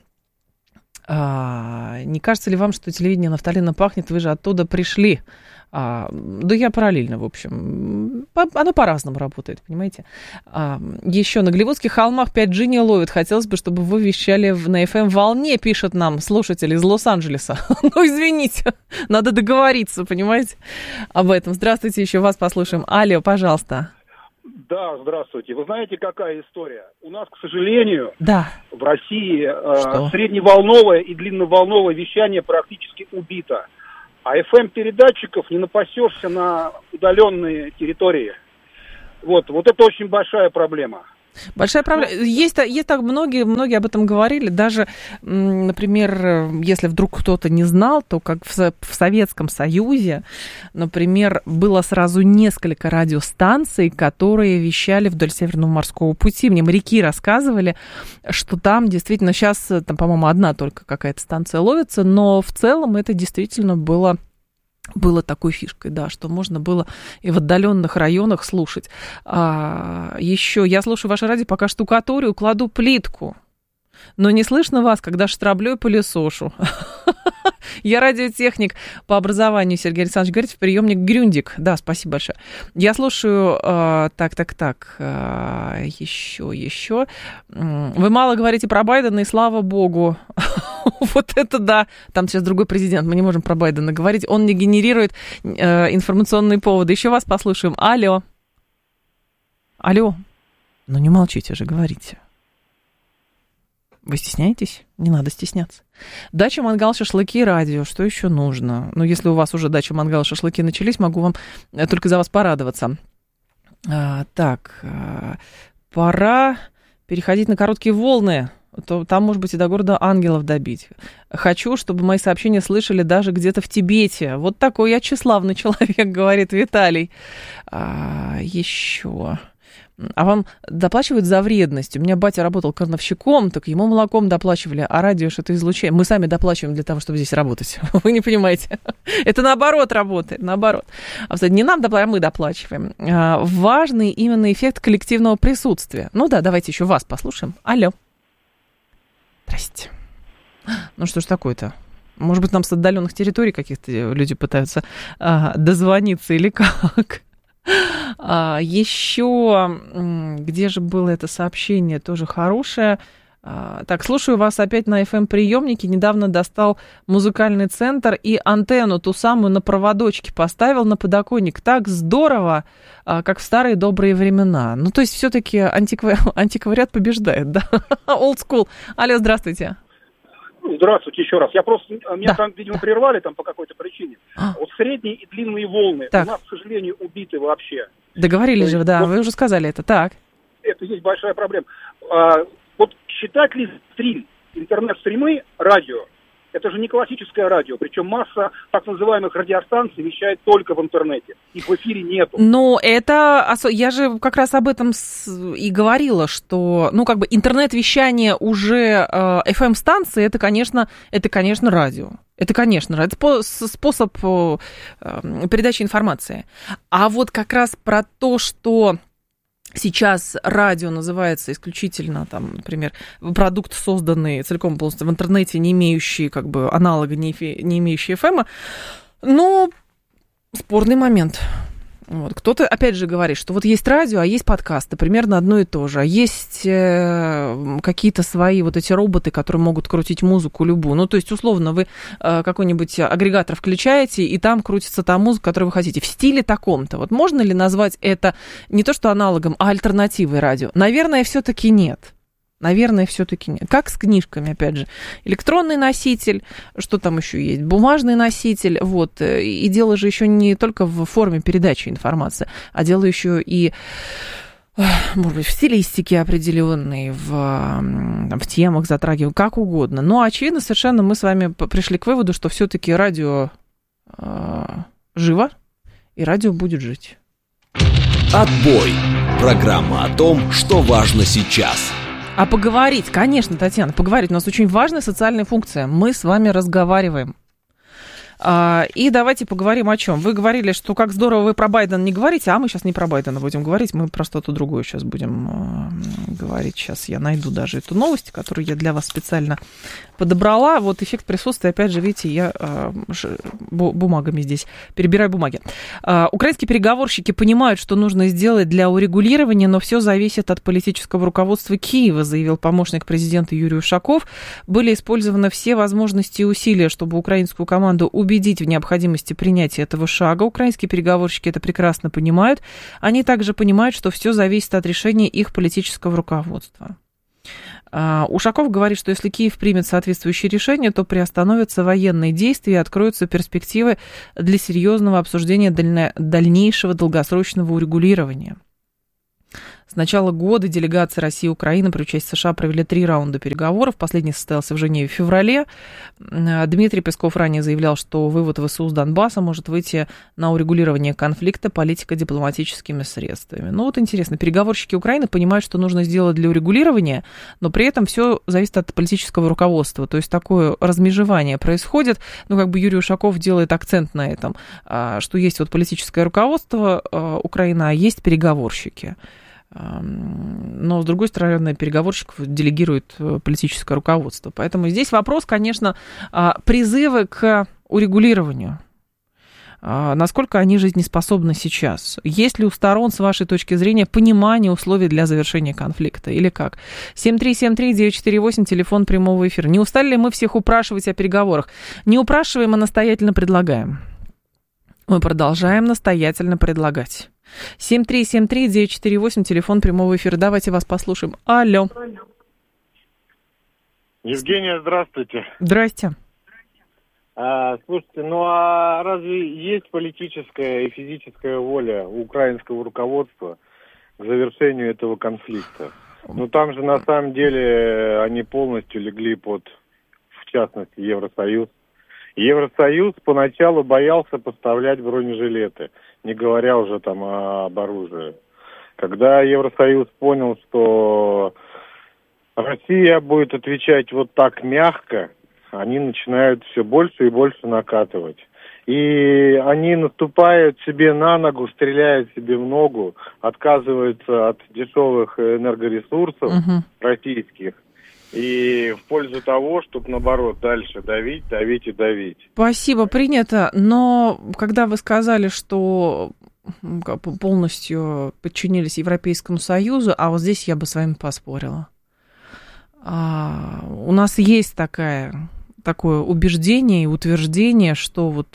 А, не кажется ли вам, что телевидение нафталина пахнет? Вы же оттуда пришли. А, да я параллельно, в общем. По, оно по-разному работает, понимаете? А, еще на Голливудских холмах пять джи не ловит. Хотелось бы, чтобы вы вещали в, на эф эм-волне, пишет нам слушатель из Лос-Анджелеса. Ну, извините, надо договориться, понимаете, об этом. Здравствуйте, еще вас послушаем. Алло, пожалуйста.
Да, здравствуйте. Вы знаете, какая история? У нас, к сожалению,
да.
в России э, средневолновое и длинноволновое вещание практически убито. А эф эм-передатчиков не напасешься на удаленные территории. Вот, вот это очень большая проблема.
Большая проблема. Есть, есть так многие, многие об этом говорили. Даже, например, если вдруг кто-то не знал, то как в, в Советском Союзе, например, было сразу несколько радиостанций, которые вещали вдоль Северного морского пути. Мне моряки рассказывали, что там действительно сейчас, там, по-моему, одна только какая-то станция ловится, но в целом это действительно было... Было такой фишкой, да, что можно было и в отдаленных районах слушать. А, еще я слушаю ваше радио, пока штукатурю, кладу плитку. Но не слышно вас, когда штраблю и пылесошу. Я радиотехник по образованию, Сергей Александрович говорит, в приемник Грюндик. Да, спасибо большое. Я слушаю, э, так, так, так, э, еще, еще. Вы мало говорите про Байдена, и слава богу. Вот это да. Там сейчас другой президент, мы не можем про Байдена говорить. Он не генерирует э, информационные поводы. Еще вас послушаем. Алло. Алло. Ну не молчите же, говорите. Вы стесняетесь? Не надо стесняться. Дача, мангал, шашлыки, радио. Что еще нужно? Ну, если у вас уже дача, мангал, шашлыки начались, могу вам только за вас порадоваться. А, так, а, пора переходить на короткие волны. То там, может быть, и до города ангелов добить. Хочу, чтобы мои сообщения слышали даже где-то в Тибете. Вот такой я тщеславный человек, говорит Виталий. А, еще... А вам доплачивают за вредность? У меня батя работал крановщиком, так ему молоком доплачивали, а радио что-то излучение. Мы сами доплачиваем для того, чтобы здесь работать. Вы не понимаете. Это наоборот работает, наоборот. Не нам доплачиваем, а мы доплачиваем. Важный именно эффект коллективного присутствия. Ну да, давайте еще вас послушаем. Алло. Здрасте. Ну что ж такое-то? Может быть, нам с отдаленных территорий каких-то люди пытаются а, дозвониться или как? А, еще, где же было это сообщение, тоже хорошее. А, так, слушаю вас опять на эф эм-приемнике. Недавно достал музыкальный центр и антенну, ту самую на проводочке, поставил на подоконник. Так здорово, а, как в старые добрые времена. Ну, то есть все-таки антиква... антиквариат побеждает, да? Old school. Алло, здравствуйте.
Здравствуйте еще раз. Я просто, меня да. там, видимо, прервали там по какой-то причине. А. Вот средние и длинные волны так. у нас, к сожалению, убиты вообще.
Договорились же, да, вот, вы уже сказали это, так.
Это есть большая проблема. А, вот считать ли стрим, интернет-стримы, радио, это же не классическое радио, причем масса так называемых радиостанций вещает только в интернете, их в эфире нету.
Ну, это, я же как раз об этом и говорила, что, ну, как бы интернет-вещание уже эф эм-станции, это, конечно, это, конечно, радио. Это, конечно, это способ передачи информации. А вот как раз про то, что... Сейчас радио называется исключительно, там, например, продукт, созданный целиком полностью в интернете, не имеющий как бы аналога, не, эфи, не имеющий эф эм. Ну, спорный момент. Вот. Кто-то, опять же, говорит, что вот есть радио, а есть подкасты, примерно одно и то же. А есть э, какие-то свои вот эти роботы, которые могут крутить музыку любую. Ну, то есть, условно, вы э, какой-нибудь агрегатор включаете, и там крутится та музыка, которую вы хотите, в стиле таком-то. Вот можно ли назвать это не то что аналогом, а альтернативой радио? Наверное, все-таки нет. Наверное, все-таки нет. Как с книжками, опять же. Электронный носитель, что там еще есть? Бумажный носитель. Вот. И дело же еще не только в форме передачи информации, а дело еще и, может быть, в стилистике определенной, в, там, в темах затрагиваем, как угодно. Но, очевидно, совершенно мы с вами пришли к выводу, что все-таки радио э, живо, и радио будет жить.
Отбой. Программа о том, что важно сейчас.
А поговорить, конечно, Татьяна, поговорить. У нас очень важная социальная функция. Мы с вами разговариваем. И давайте поговорим о чем. Вы говорили, что как здорово вы про Байдена не говорите, а мы сейчас не про Байдена будем говорить, мы про что-то другое сейчас будем говорить. Сейчас я найду даже эту новость, которую я для вас специально подобрала. Вот эффект присутствия, опять же, видите, я бумагами здесь перебираю бумаги. Украинские переговорщики понимают, что нужно сделать для урегулирования, но все зависит от политического руководства Киева, заявил помощник президента Юрий Ушаков. Были использованы все возможности и усилия, чтобы украинскую команду убедить в необходимости принятия этого шага. Украинские переговорщики это прекрасно понимают. Они также понимают, что все зависит от решения их политического руководства. Ушаков говорит, что если Киев примет соответствующее решение, то приостановятся военные действия и откроются перспективы для серьезного обсуждения дальнейшего долгосрочного урегулирования. С начала года делегации России и Украины при участии США провели три раунда переговоров. Последний состоялся в Женеве в феврале. Дмитрий Песков ранее заявлял, что вывод ВСУ с Донбасса может выйти на урегулирование конфликта политико-дипломатическими средствами. Ну вот интересно, переговорщики Украины понимают, что нужно сделать для урегулирования, но при этом все зависит от политического руководства. То есть такое размежевание происходит. Ну как бы Юрий Ушаков делает акцент на этом, что есть вот политическое руководство Украины, а есть переговорщики. Но, с другой стороны, переговорщиков делегирует политическое руководство. Поэтому здесь вопрос, конечно, призывы к урегулированию. Насколько они жизнеспособны сейчас? Есть ли у сторон, с вашей точки зрения, понимание условий для завершения конфликта? Или как? семь три семь три девять четыре восемь, телефон прямого эфира. Не устали ли мы всех упрашивать о переговорах? Не упрашиваем, а настоятельно предлагаем. Мы продолжаем настоятельно предлагать. семь три семь три девять четыре восемь, телефон прямого эфира. Давайте вас послушаем. Алло.
Евгения, здравствуйте.
Здрасте.
А, слушайте, ну а разве есть политическая и физическая воля у украинского руководства к завершению этого конфликта? Ну там же на самом деле они полностью легли под, в частности, Евросоюз. Евросоюз поначалу боялся поставлять бронежилеты, не говоря уже там об оружии. Когда Евросоюз понял, что Россия будет отвечать вот так мягко, они начинают все больше и больше накатывать. И они наступают себе на ногу, стреляют себе в ногу, отказываются от дешевых энергоресурсов uh-huh. российских. И в пользу того, чтобы, наоборот, дальше давить, давить и давить.
Спасибо, принято. Но когда вы сказали, что полностью подчинились Европейскому Союзу, а вот здесь я бы с вами поспорила. А, у нас есть такая, такое убеждение и утверждение, что вот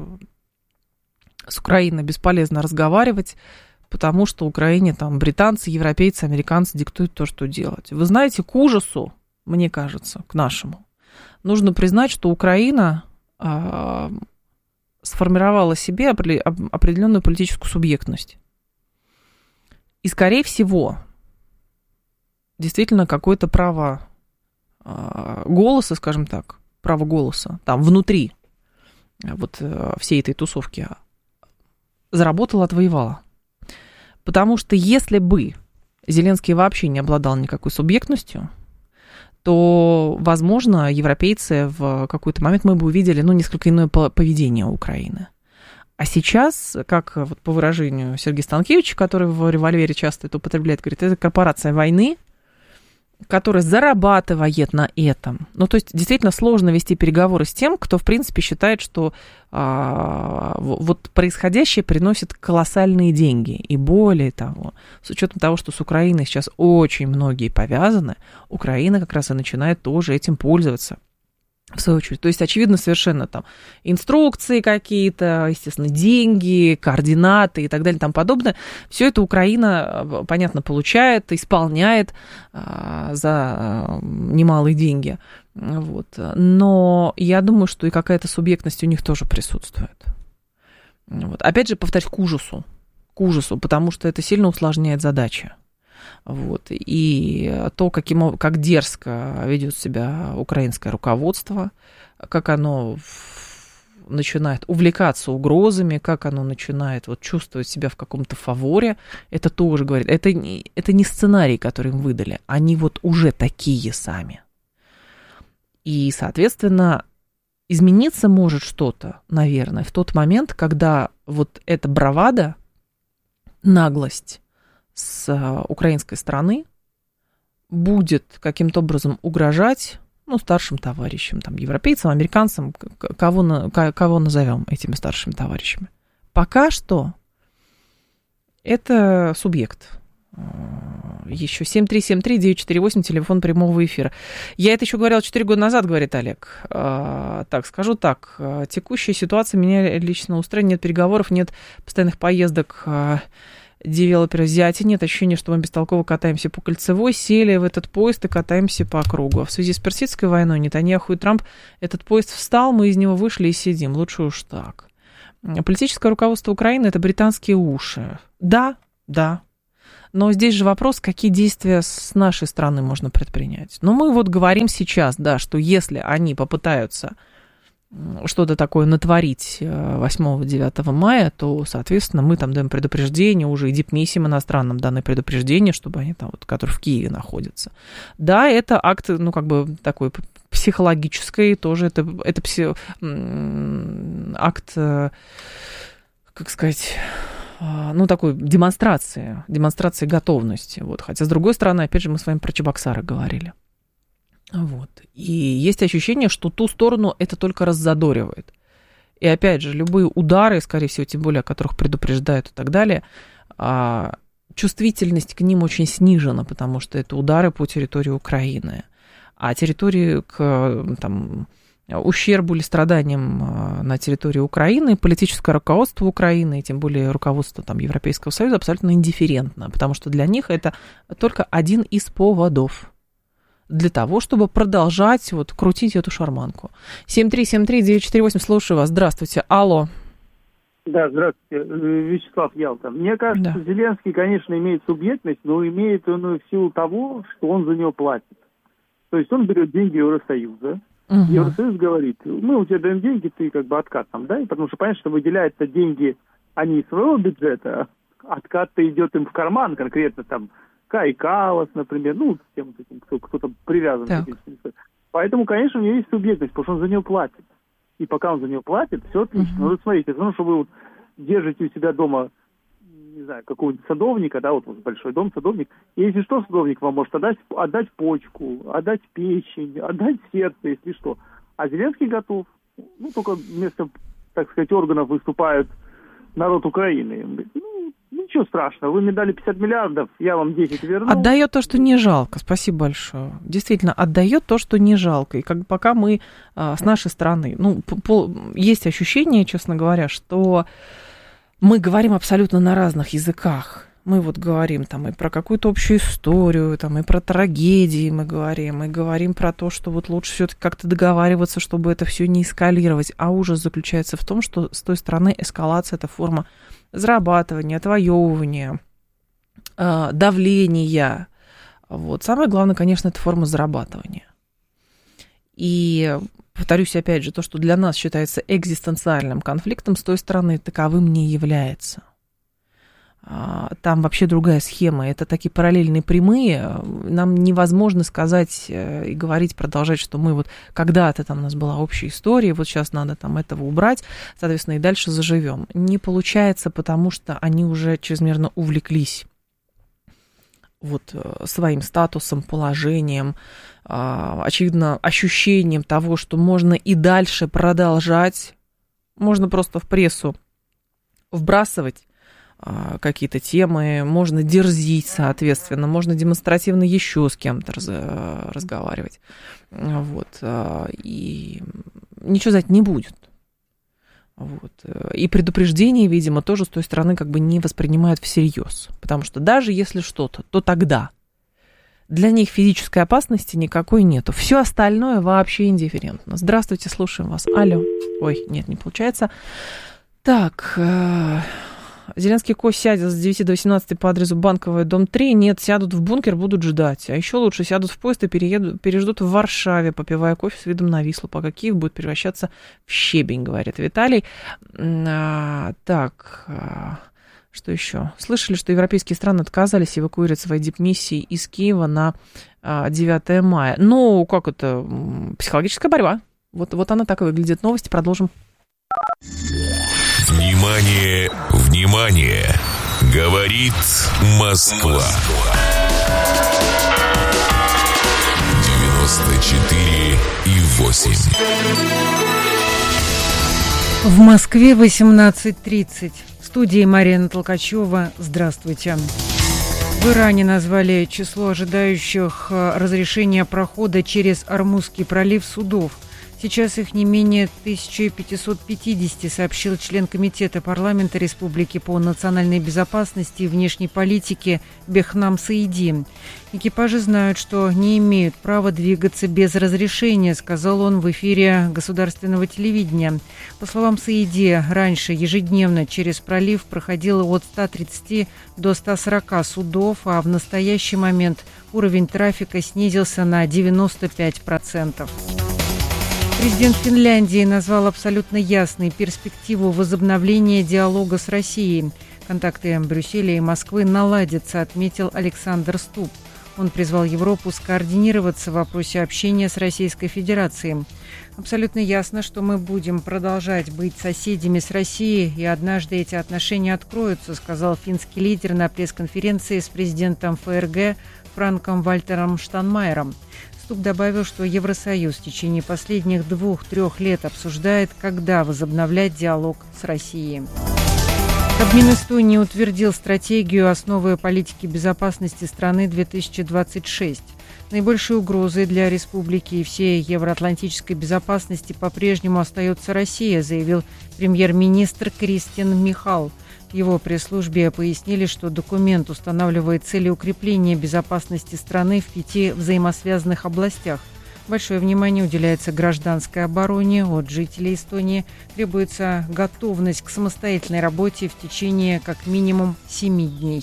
с Украиной бесполезно разговаривать, потому что Украине там британцы, европейцы, американцы диктуют то, что делать. Вы знаете, к ужасу, мне кажется, к нашему, нужно признать, что Украина э, сформировала себе определенную политическую субъектность. И, скорее всего, действительно какое-то право э, голоса, скажем так, право голоса там внутри вот э, всей этой тусовки заработала, отвоевала. Потому что если бы Зеленский вообще не обладал никакой субъектностью, то, возможно, европейцы в какой-то момент мы бы увидели, ну, несколько иное поведение Украины. А сейчас, как вот по выражению Сергея Станкевича, который в «Револьвере» часто это употребляет, говорит, это корпорация войны, которая зарабатывает на этом. Ну, то есть, действительно сложно вести переговоры с тем, кто, в принципе, считает, что а, вот происходящее приносит колоссальные деньги. И более того, с учетом того, что с Украиной сейчас очень многие повязаны, Украина как раз и начинает тоже этим пользоваться. В свою очередь. То есть, очевидно, совершенно там инструкции какие-то, естественно, деньги, координаты и так далее и тому подобное. Все это Украина, понятно, получает, исполняет а, за а, немалые деньги. Вот. Но я думаю, что и какая-то субъектность у них тоже присутствует. Вот. Опять же, повторюсь, к ужасу. К ужасу, потому что это сильно усложняет задачи. Вот. И то, каким, как дерзко ведет себя украинское руководство, как оно начинает увлекаться угрозами, как оно начинает вот, чувствовать себя в каком-то фаворе, это тоже говорит. Это, это не сценарий, который им выдали, они вот уже такие сами. И, соответственно, измениться может что-то, наверное, в тот момент, когда вот эта бравада, наглость с украинской стороны будет каким-то образом угрожать, ну, старшим товарищам, там, европейцам, американцам, кого, на, кого назовем этими старшими товарищами. Пока что это субъект. Еще семь три семь три девять четыре восемь, телефон прямого эфира. Я это еще говорила четыре года назад, говорит Олег. А, так, скажу так. Текущая ситуация меня лично устраивает. Нет переговоров, нет постоянных поездок девелоперы взятия, нет ощущения, что мы бестолково катаемся по Кольцевой, сели в этот поезд и катаемся по кругу. А в связи с персидской войной Нетаньяху и Трамп, этот поезд встал, мы из него вышли и сидим. Лучше уж так. Политическое руководство Украины – это британские уши. Да, да. Но здесь же вопрос, какие действия с нашей стороны можно предпринять. Но мы вот говорим сейчас, да, что если они попытаются что-то такое натворить восьмого-девятого мая, то, соответственно, мы там даем предупреждение, уже и дипмиссиям иностранным даны предупреждение, чтобы они там, вот, которые в Киеве находятся. Да, это акт, ну, как бы такой психологический, тоже это, это пси, акт, как сказать, ну, такой демонстрации, демонстрации готовности. Вот. Хотя, с другой стороны, опять же, мы с вами про Чебоксары говорили. Вот. И есть ощущение, что ту сторону это только раззадоривает. И опять же, любые удары, скорее всего, тем более, о которых предупреждают и так далее, чувствительность к ним очень снижена, потому что это удары по территории Украины. А территории к там, ущербу или страданиям на территории Украины политическое руководство Украины, и тем более руководство там, Европейского Союза абсолютно индифферентно, потому что для них это только один из поводов для того, чтобы продолжать вот, крутить эту шарманку. семь три семь три девять четыре восемь, слушаю вас. Здравствуйте. Алло.
Да, здравствуйте. Вячеслав Ялта. Мне кажется, да. Зеленский, конечно, имеет субъектность, но имеет он в силу того, что он за него платит. То есть он берет деньги Евросоюза. Угу. Евросоюз говорит, мы у тебя даем деньги, ты как бы откат нам дай, потому что понятно, что выделяются деньги, они из своего бюджета, откат-то идет им в карман, конкретно там Кай Каллас, например, ну, с тем, кто, кто-то привязан к этим. Поэтому, конечно, у него есть субъектность, потому что он за нее платит. И пока он за нее платит, все отлично. Uh-huh. Ну, вот смотрите, ну, что вы вот держите у себя дома, не знаю, какого-нибудь садовника, да, вот, вот большой дом, садовник, и если что, садовник вам может отдать, отдать почку, отдать печень, отдать сердце, если что. А Зеленский готов. Ну, только вместо, так сказать, органов выступает народ Украины. Он говорит, ну, ничего страшного, вы мне дали пятьдесят миллиардов, я вам десять верну.
Отдает то, что не жалко, спасибо большое. Действительно, отдает то, что не жалко. И как пока мы а, с нашей стороны, ну, по, есть ощущение, честно говоря, что мы говорим абсолютно на разных языках. Мы вот говорим там и про какую-то общую историю, там, и про трагедии мы говорим, и говорим про то, что вот лучше все-таки как-то договариваться, чтобы это все не эскалировать. А ужас заключается в том, что с той стороны эскалация – это форма зарабатывания, отвоевывания, давления. Вот. Самое главное, конечно, это форма зарабатывания. И повторюсь опять же, то, что для нас считается экзистенциальным конфликтом, с той стороны таковым не является. Там вообще другая схема. Это такие параллельные прямые. Нам невозможно сказать и говорить, продолжать, что мы вот когда-то там у нас была общая история, вот сейчас надо там этого убрать, соответственно, и дальше заживем. Не получается, потому что они уже чрезмерно увлеклись вот своим статусом, положением, очевидно, ощущением того, что можно и дальше продолжать. Можно просто в прессу вбрасывать какие-то темы, можно дерзить, соответственно, можно демонстративно еще с кем-то раз, разговаривать. Вот. И ничего за это не будет. Вот. И предупреждение, видимо, тоже с той стороны как бы не воспринимают всерьез. Потому что даже если что-то, то тогда для них физической опасности никакой нету. Все остальное вообще индифферентно. Здравствуйте, слушаем вас. Алло. Ой, нет, не получается. Так... Зеленский Кость сядет с девяти до восемнадцати по адресу Банковая, дом три. Нет, сядут в бункер, будут ждать. А еще лучше сядут в поезд и переедут, переждут в Варшаве, попивая кофе с видом на Вислу, пока Киев будет превращаться в щебень, говорит Виталий. А, так, а, что еще? Слышали, что европейские страны отказались эвакуировать свои дипмиссии из Киева на а, девятое мая. Ну, как это? Психологическая борьба. Вот, вот она так и выглядит. Новости продолжим.
Внимание, внимание! Говорит Москва. девяносто четыре и восемь.
В Москве восемнадцать тридцать. В студии Марина Толкачева. Здравствуйте. В Иране назвали число ожидающих разрешения прохода через Ормузский пролив судов. Сейчас их не менее тысяча пятьсот пятьдесят, сообщил член Комитета парламента Республики по национальной безопасности и внешней политике Бехнам Саиди. Экипажи знают, что не имеют права двигаться без разрешения, сказал он в эфире государственного телевидения. По словам Саиди, раньше ежедневно через пролив проходило от ста тридцати до ста сорока судов, а в настоящий момент уровень трафика снизился на девяносто пять процентов. Президент Финляндии назвал абсолютно ясной перспективу возобновления диалога с Россией. Контакты Брюсселя и Москвы наладятся, отметил Александр Ступ. Он призвал Европу скоординироваться в вопросе общения с Российской Федерацией. Абсолютно ясно, что мы будем продолжать быть соседями с Россией, и однажды эти отношения откроются, сказал финский лидер на пресс-конференции с президентом ФРГ Франком Вальтером Штайнмайером. Ступ добавил, что Евросоюз в течение последних двух-трех лет обсуждает, когда возобновлять диалог с Россией. Кабмин Эстонии утвердил стратегию «Основы политики безопасности страны две тысячи двадцать шесть». Наибольшей угрозой для республики и всей евроатлантической безопасности по-прежнему остается Россия, заявил премьер-министр Кристиан Михал. В его пресс-службе пояснили, что документ устанавливает цели укрепления безопасности страны в пяти взаимосвязанных областях. Большое внимание уделяется гражданской обороне. От жителей Эстонии требуется готовность к самостоятельной работе в течение как минимум семи дней.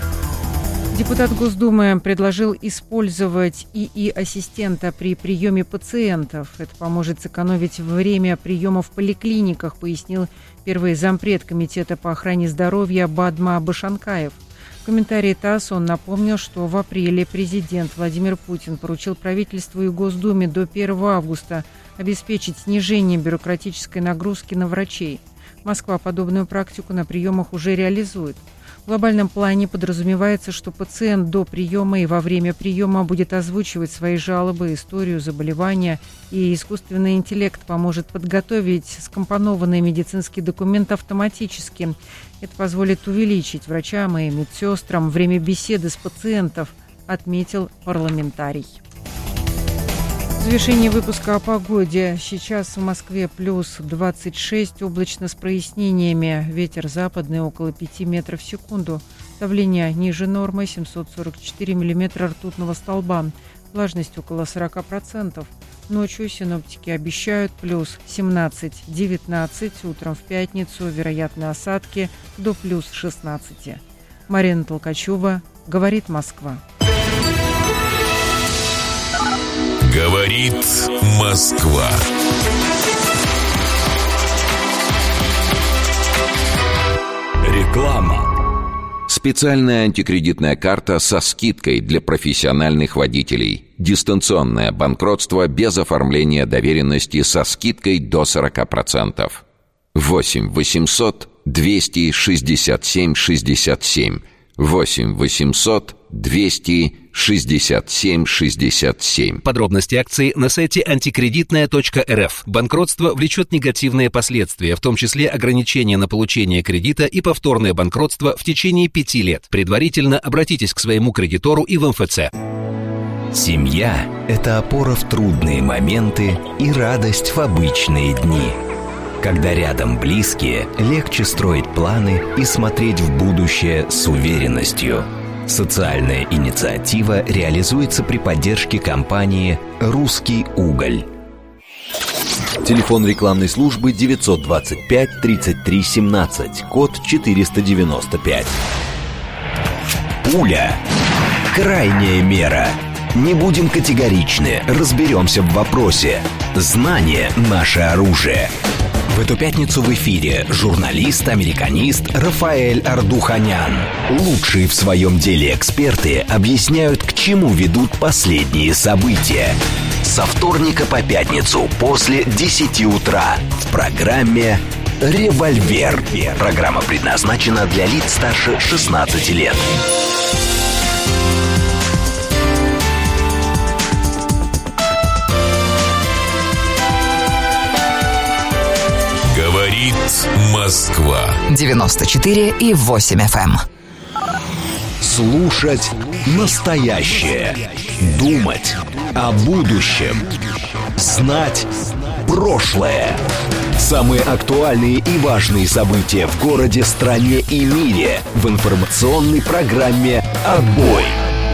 Депутат Госдумы предложил использовать ИИ-ассистента при приеме пациентов. Это поможет сэкономить время приема в поликлиниках, пояснил первый зампред Комитета по охране здоровья Бадма Башанкаев. В комментарии ТАСС он напомнил, что в апреле президент Владимир Путин поручил правительству и Госдуме до первого августа обеспечить снижение бюрократической нагрузки на врачей. Москва подобную практику на приемах уже реализует. В глобальном плане подразумевается, что пациент до приема и во время приема будет озвучивать свои жалобы, историю заболевания, и искусственный интеллект поможет подготовить скомпонованный медицинский документ автоматически. Это позволит увеличить врачам и медсестрам время беседы с пациентом, отметил парламентарий. В завершении выпуска о погоде. Сейчас в Москве плюс двадцать шесть, облачно с прояснениями. Ветер западный около пяти метров в секунду. Давление ниже нормы, семьсот сорок четыре миллиметра ртутного столба. Влажность около сорок процентов. Ночью синоптики обещают плюс семнадцать-девятнадцать. Утром в пятницу вероятны осадки до плюс шестнадцати. Марина Толкачева, говорит Москва.
Говорит Москва.
Реклама. Специальная антикредитная карта со скидкой для профессиональных водителей. Дистанционное банкротство без оформления доверенности со скидкой до сорок процентов. восемь восемьсот двести шестьдесят семь шестьдесят семь. восемь восемьсот двести шестьдесят семь шестьдесят семь.
Подробности акции на сайте антикредитная точка эр эф. Банкротство влечет негативные последствия, в том числе ограничения на получение кредита и повторное банкротство в течение пяти лет. Предварительно обратитесь к своему кредитору и в эм эф цэ.
Семья – это опора в трудные моменты и радость в обычные дни. Когда рядом близкие, легче строить планы и смотреть в будущее с уверенностью. Социальная инициатива реализуется при поддержке компании «Русский уголь». Телефон рекламной службы девятьсот двадцать пять тридцать три семнадцать, код четыреста девяносто пять. Пуля. Крайняя мера. Не будем категоричны, разберемся в вопросе. Знание – наше оружие. В эту пятницу в эфире журналист-американист Рафаэль Ардуханян. Лучшие в своем деле эксперты объясняют, к чему ведут последние события. Со вторника по пятницу после десяти утра в программе «Револьвер». Программа предназначена для лиц старше шестнадцати лет.
Говорит Москва.
девяносто четыре и восемь эф эм.
Слушать настоящее. Думать о будущем. Знать прошлое. Самые актуальные и важные события в городе, стране и мире в информационной программе «Отбой».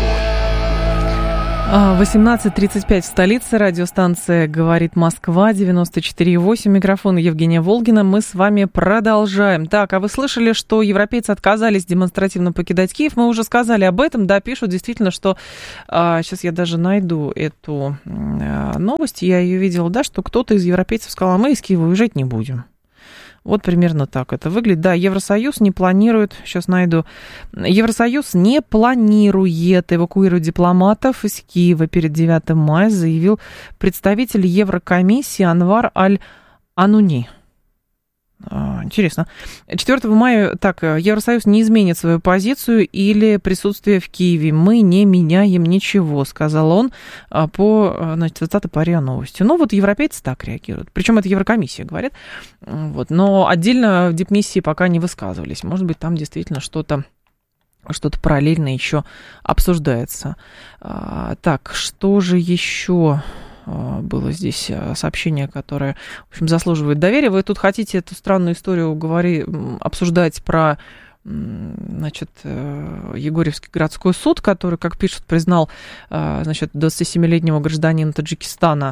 восемнадцать тридцать пять в столице. Радиостанция «Говорит Москва», девяносто четыре и восемь. Микрофон Евгения Волгина. Мы с вами продолжаем. Так, а вы слышали, что европейцы отказались демонстративно покидать Киев? Мы уже сказали об этом. Да, пишут действительно, что... А, сейчас я даже найду эту а, новость. Я ее видела, да, что кто-то из европейцев сказал, а мы из Киева уезжать не будем. Вот примерно так это выглядит. Да, Евросоюз не планирует, сейчас найду, Евросоюз не планирует эвакуировать дипломатов из Киева перед девятым мая, заявил представитель Еврокомиссии Анвар Аль-Ануни. Интересно. четвёртого мая, так, Евросоюз не изменит свою позицию или присутствие в Киеве. Мы не меняем ничего, сказал он по, значит, цитата по РИА Новости. Ну, вот европейцы так реагируют. Причем это Еврокомиссия говорит. Вот. Но отдельно в дипмиссии пока не высказывались. Может быть, там действительно что-то что-то параллельно еще обсуждается. Так, что же еще... было здесь сообщение, которое, в общем, заслуживает доверия. Вы тут хотите эту странную историю говори, обсуждать про, значит, Егорьевский городской суд, который, как пишут, признал, значит, двадцатисемилетнего гражданина Таджикистана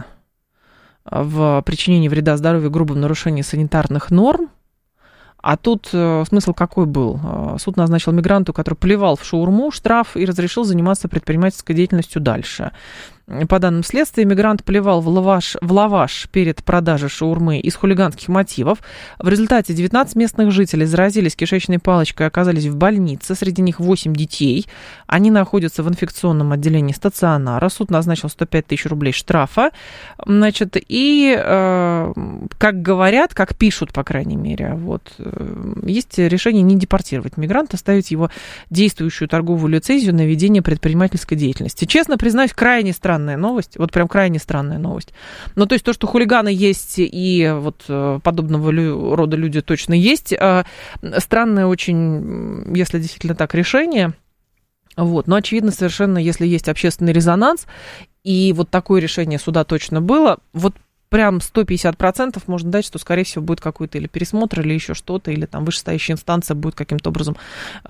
в причинении вреда здоровью, грубом нарушении санитарных норм. А тут смысл какой был? Суд назначил мигранту, который плевал в шаурму, штраф и разрешил заниматься предпринимательской деятельностью дальше. По данным следствия, мигрант плевал в лаваш, в лаваш перед продажей шаурмы из хулиганских мотивов. В результате девятнадцать местных жителей заразились кишечной палочкой и оказались в больнице. Среди них восемь детей. Они находятся в инфекционном отделении стационара. Суд назначил сто пять тысяч рублей штрафа. Значит, и, э, как говорят, как пишут, по крайней мере, вот, э, есть решение не депортировать мигранта, оставить его действующую торговую лицензию на ведение предпринимательской деятельности. Честно признаюсь, крайне странно. Новость, вот прям крайне странная новость. Ну, то есть то, что хулиганы есть и вот подобного рода люди точно есть, странное очень, если действительно так, решение. Вот. Но очевидно совершенно, если есть общественный резонанс, и вот такое решение суда точно было, вот прям сто пятьдесят процентов можно дать, что, скорее всего, будет какой-то или пересмотр, или еще что-то, или там вышестоящая инстанция будет каким-то образом,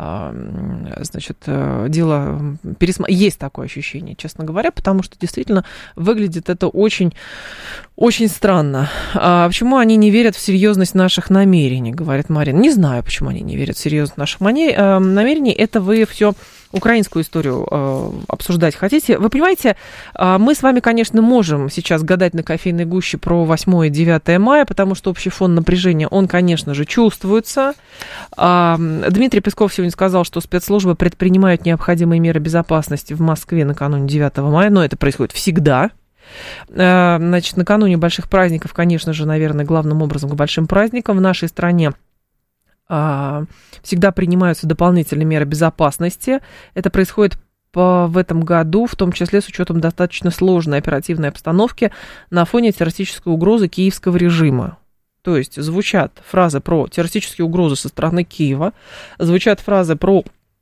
значит, дело пересмотреть. Есть такое ощущение, честно говоря, потому что действительно выглядит это очень, очень странно. А почему они не верят в серьезность наших намерений, говорит Марина. Не знаю, почему они не верят в серьезность наших намерений. Это вы все... украинскую историю э, обсуждать хотите. Вы понимаете, э, мы с вами, конечно, можем сейчас гадать на кофейной гуще про восьмое и девятое мая, потому что общий фон напряжения, он, конечно же, чувствуется. Э, Дмитрий Песков сегодня сказал, что спецслужбы предпринимают необходимые меры безопасности в Москве накануне девятого мая, но это происходит всегда. Э, значит, накануне больших праздников, конечно же, наверное, главным образом к большим праздникам в нашей стране всегда принимаются дополнительные меры безопасности. Это происходит по, в этом году, в том числе с учетом достаточно сложной оперативной обстановки на фоне террористической угрозы киевского режима. То есть звучат фразы про террористические угрозы со стороны Киева, звучат фразы про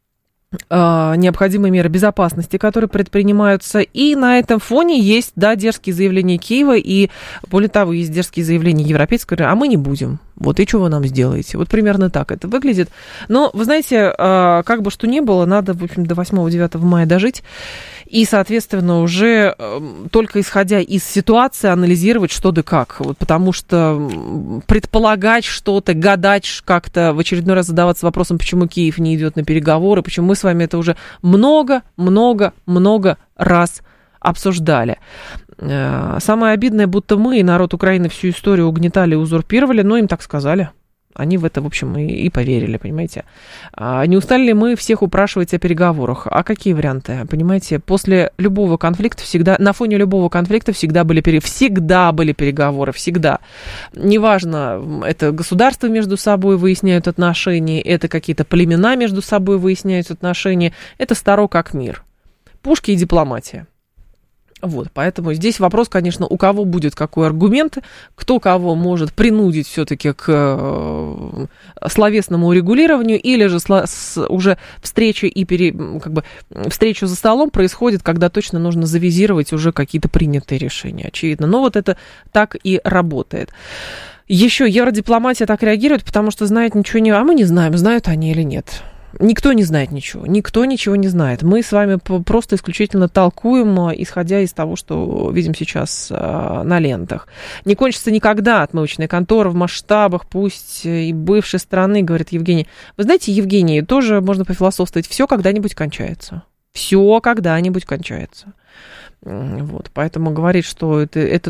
необходимые меры безопасности, которые предпринимаются, и на этом фоне есть, да, дерзкие заявления Киева, и более того, есть дерзкие заявления европейского, а мы не будем, вот, и что вы нам сделаете? Вот примерно так это выглядит. Но, вы знаете, как бы что ни было, надо, в общем, до восьмого-девятого мая дожить, и, соответственно, уже только исходя из ситуации анализировать что да как, вот, потому что предполагать что-то, гадать как-то, в очередной раз задаваться вопросом, почему Киев не идет на переговоры, почему мы с вами это уже много-много-много раз обсуждали. Самое обидное, будто мы и народ Украины всю историю угнетали и узурпировали, но им так сказали. Они в это, в общем, и, и поверили, понимаете. А не устали ли мы всех упрашивать о переговорах? А какие варианты? Понимаете, после любого конфликта всегда, на фоне любого конфликта всегда были, пере, всегда были переговоры, всегда. Неважно, это государства между собой выясняют отношения, это какие-то племена между собой выясняют отношения, это старо как мир. Пушки и дипломатия. Вот, поэтому здесь вопрос, конечно, у кого будет какой аргумент, кто кого может принудить все-таки к э, словесному урегулированию, или же сло, с, уже встреча и пере, как бы, встреча за столом происходит, когда точно нужно завизировать уже какие-то принятые решения, очевидно. Но вот это так и работает. Еще евродипломатия так реагирует, потому что знает ничего не... А мы не знаем, знают они или нет. Никто не знает ничего, никто ничего не знает. Мы с вами просто исключительно толкуем, исходя из того, что видим сейчас на лентах. Не кончится никогда отмывочная контора в масштабах, пусть и бывшей страны, говорит Евгений. Вы знаете, Евгений, тоже можно пофилософствовать, все когда-нибудь кончается. Все когда-нибудь кончается. Вот, поэтому говорить, что это, это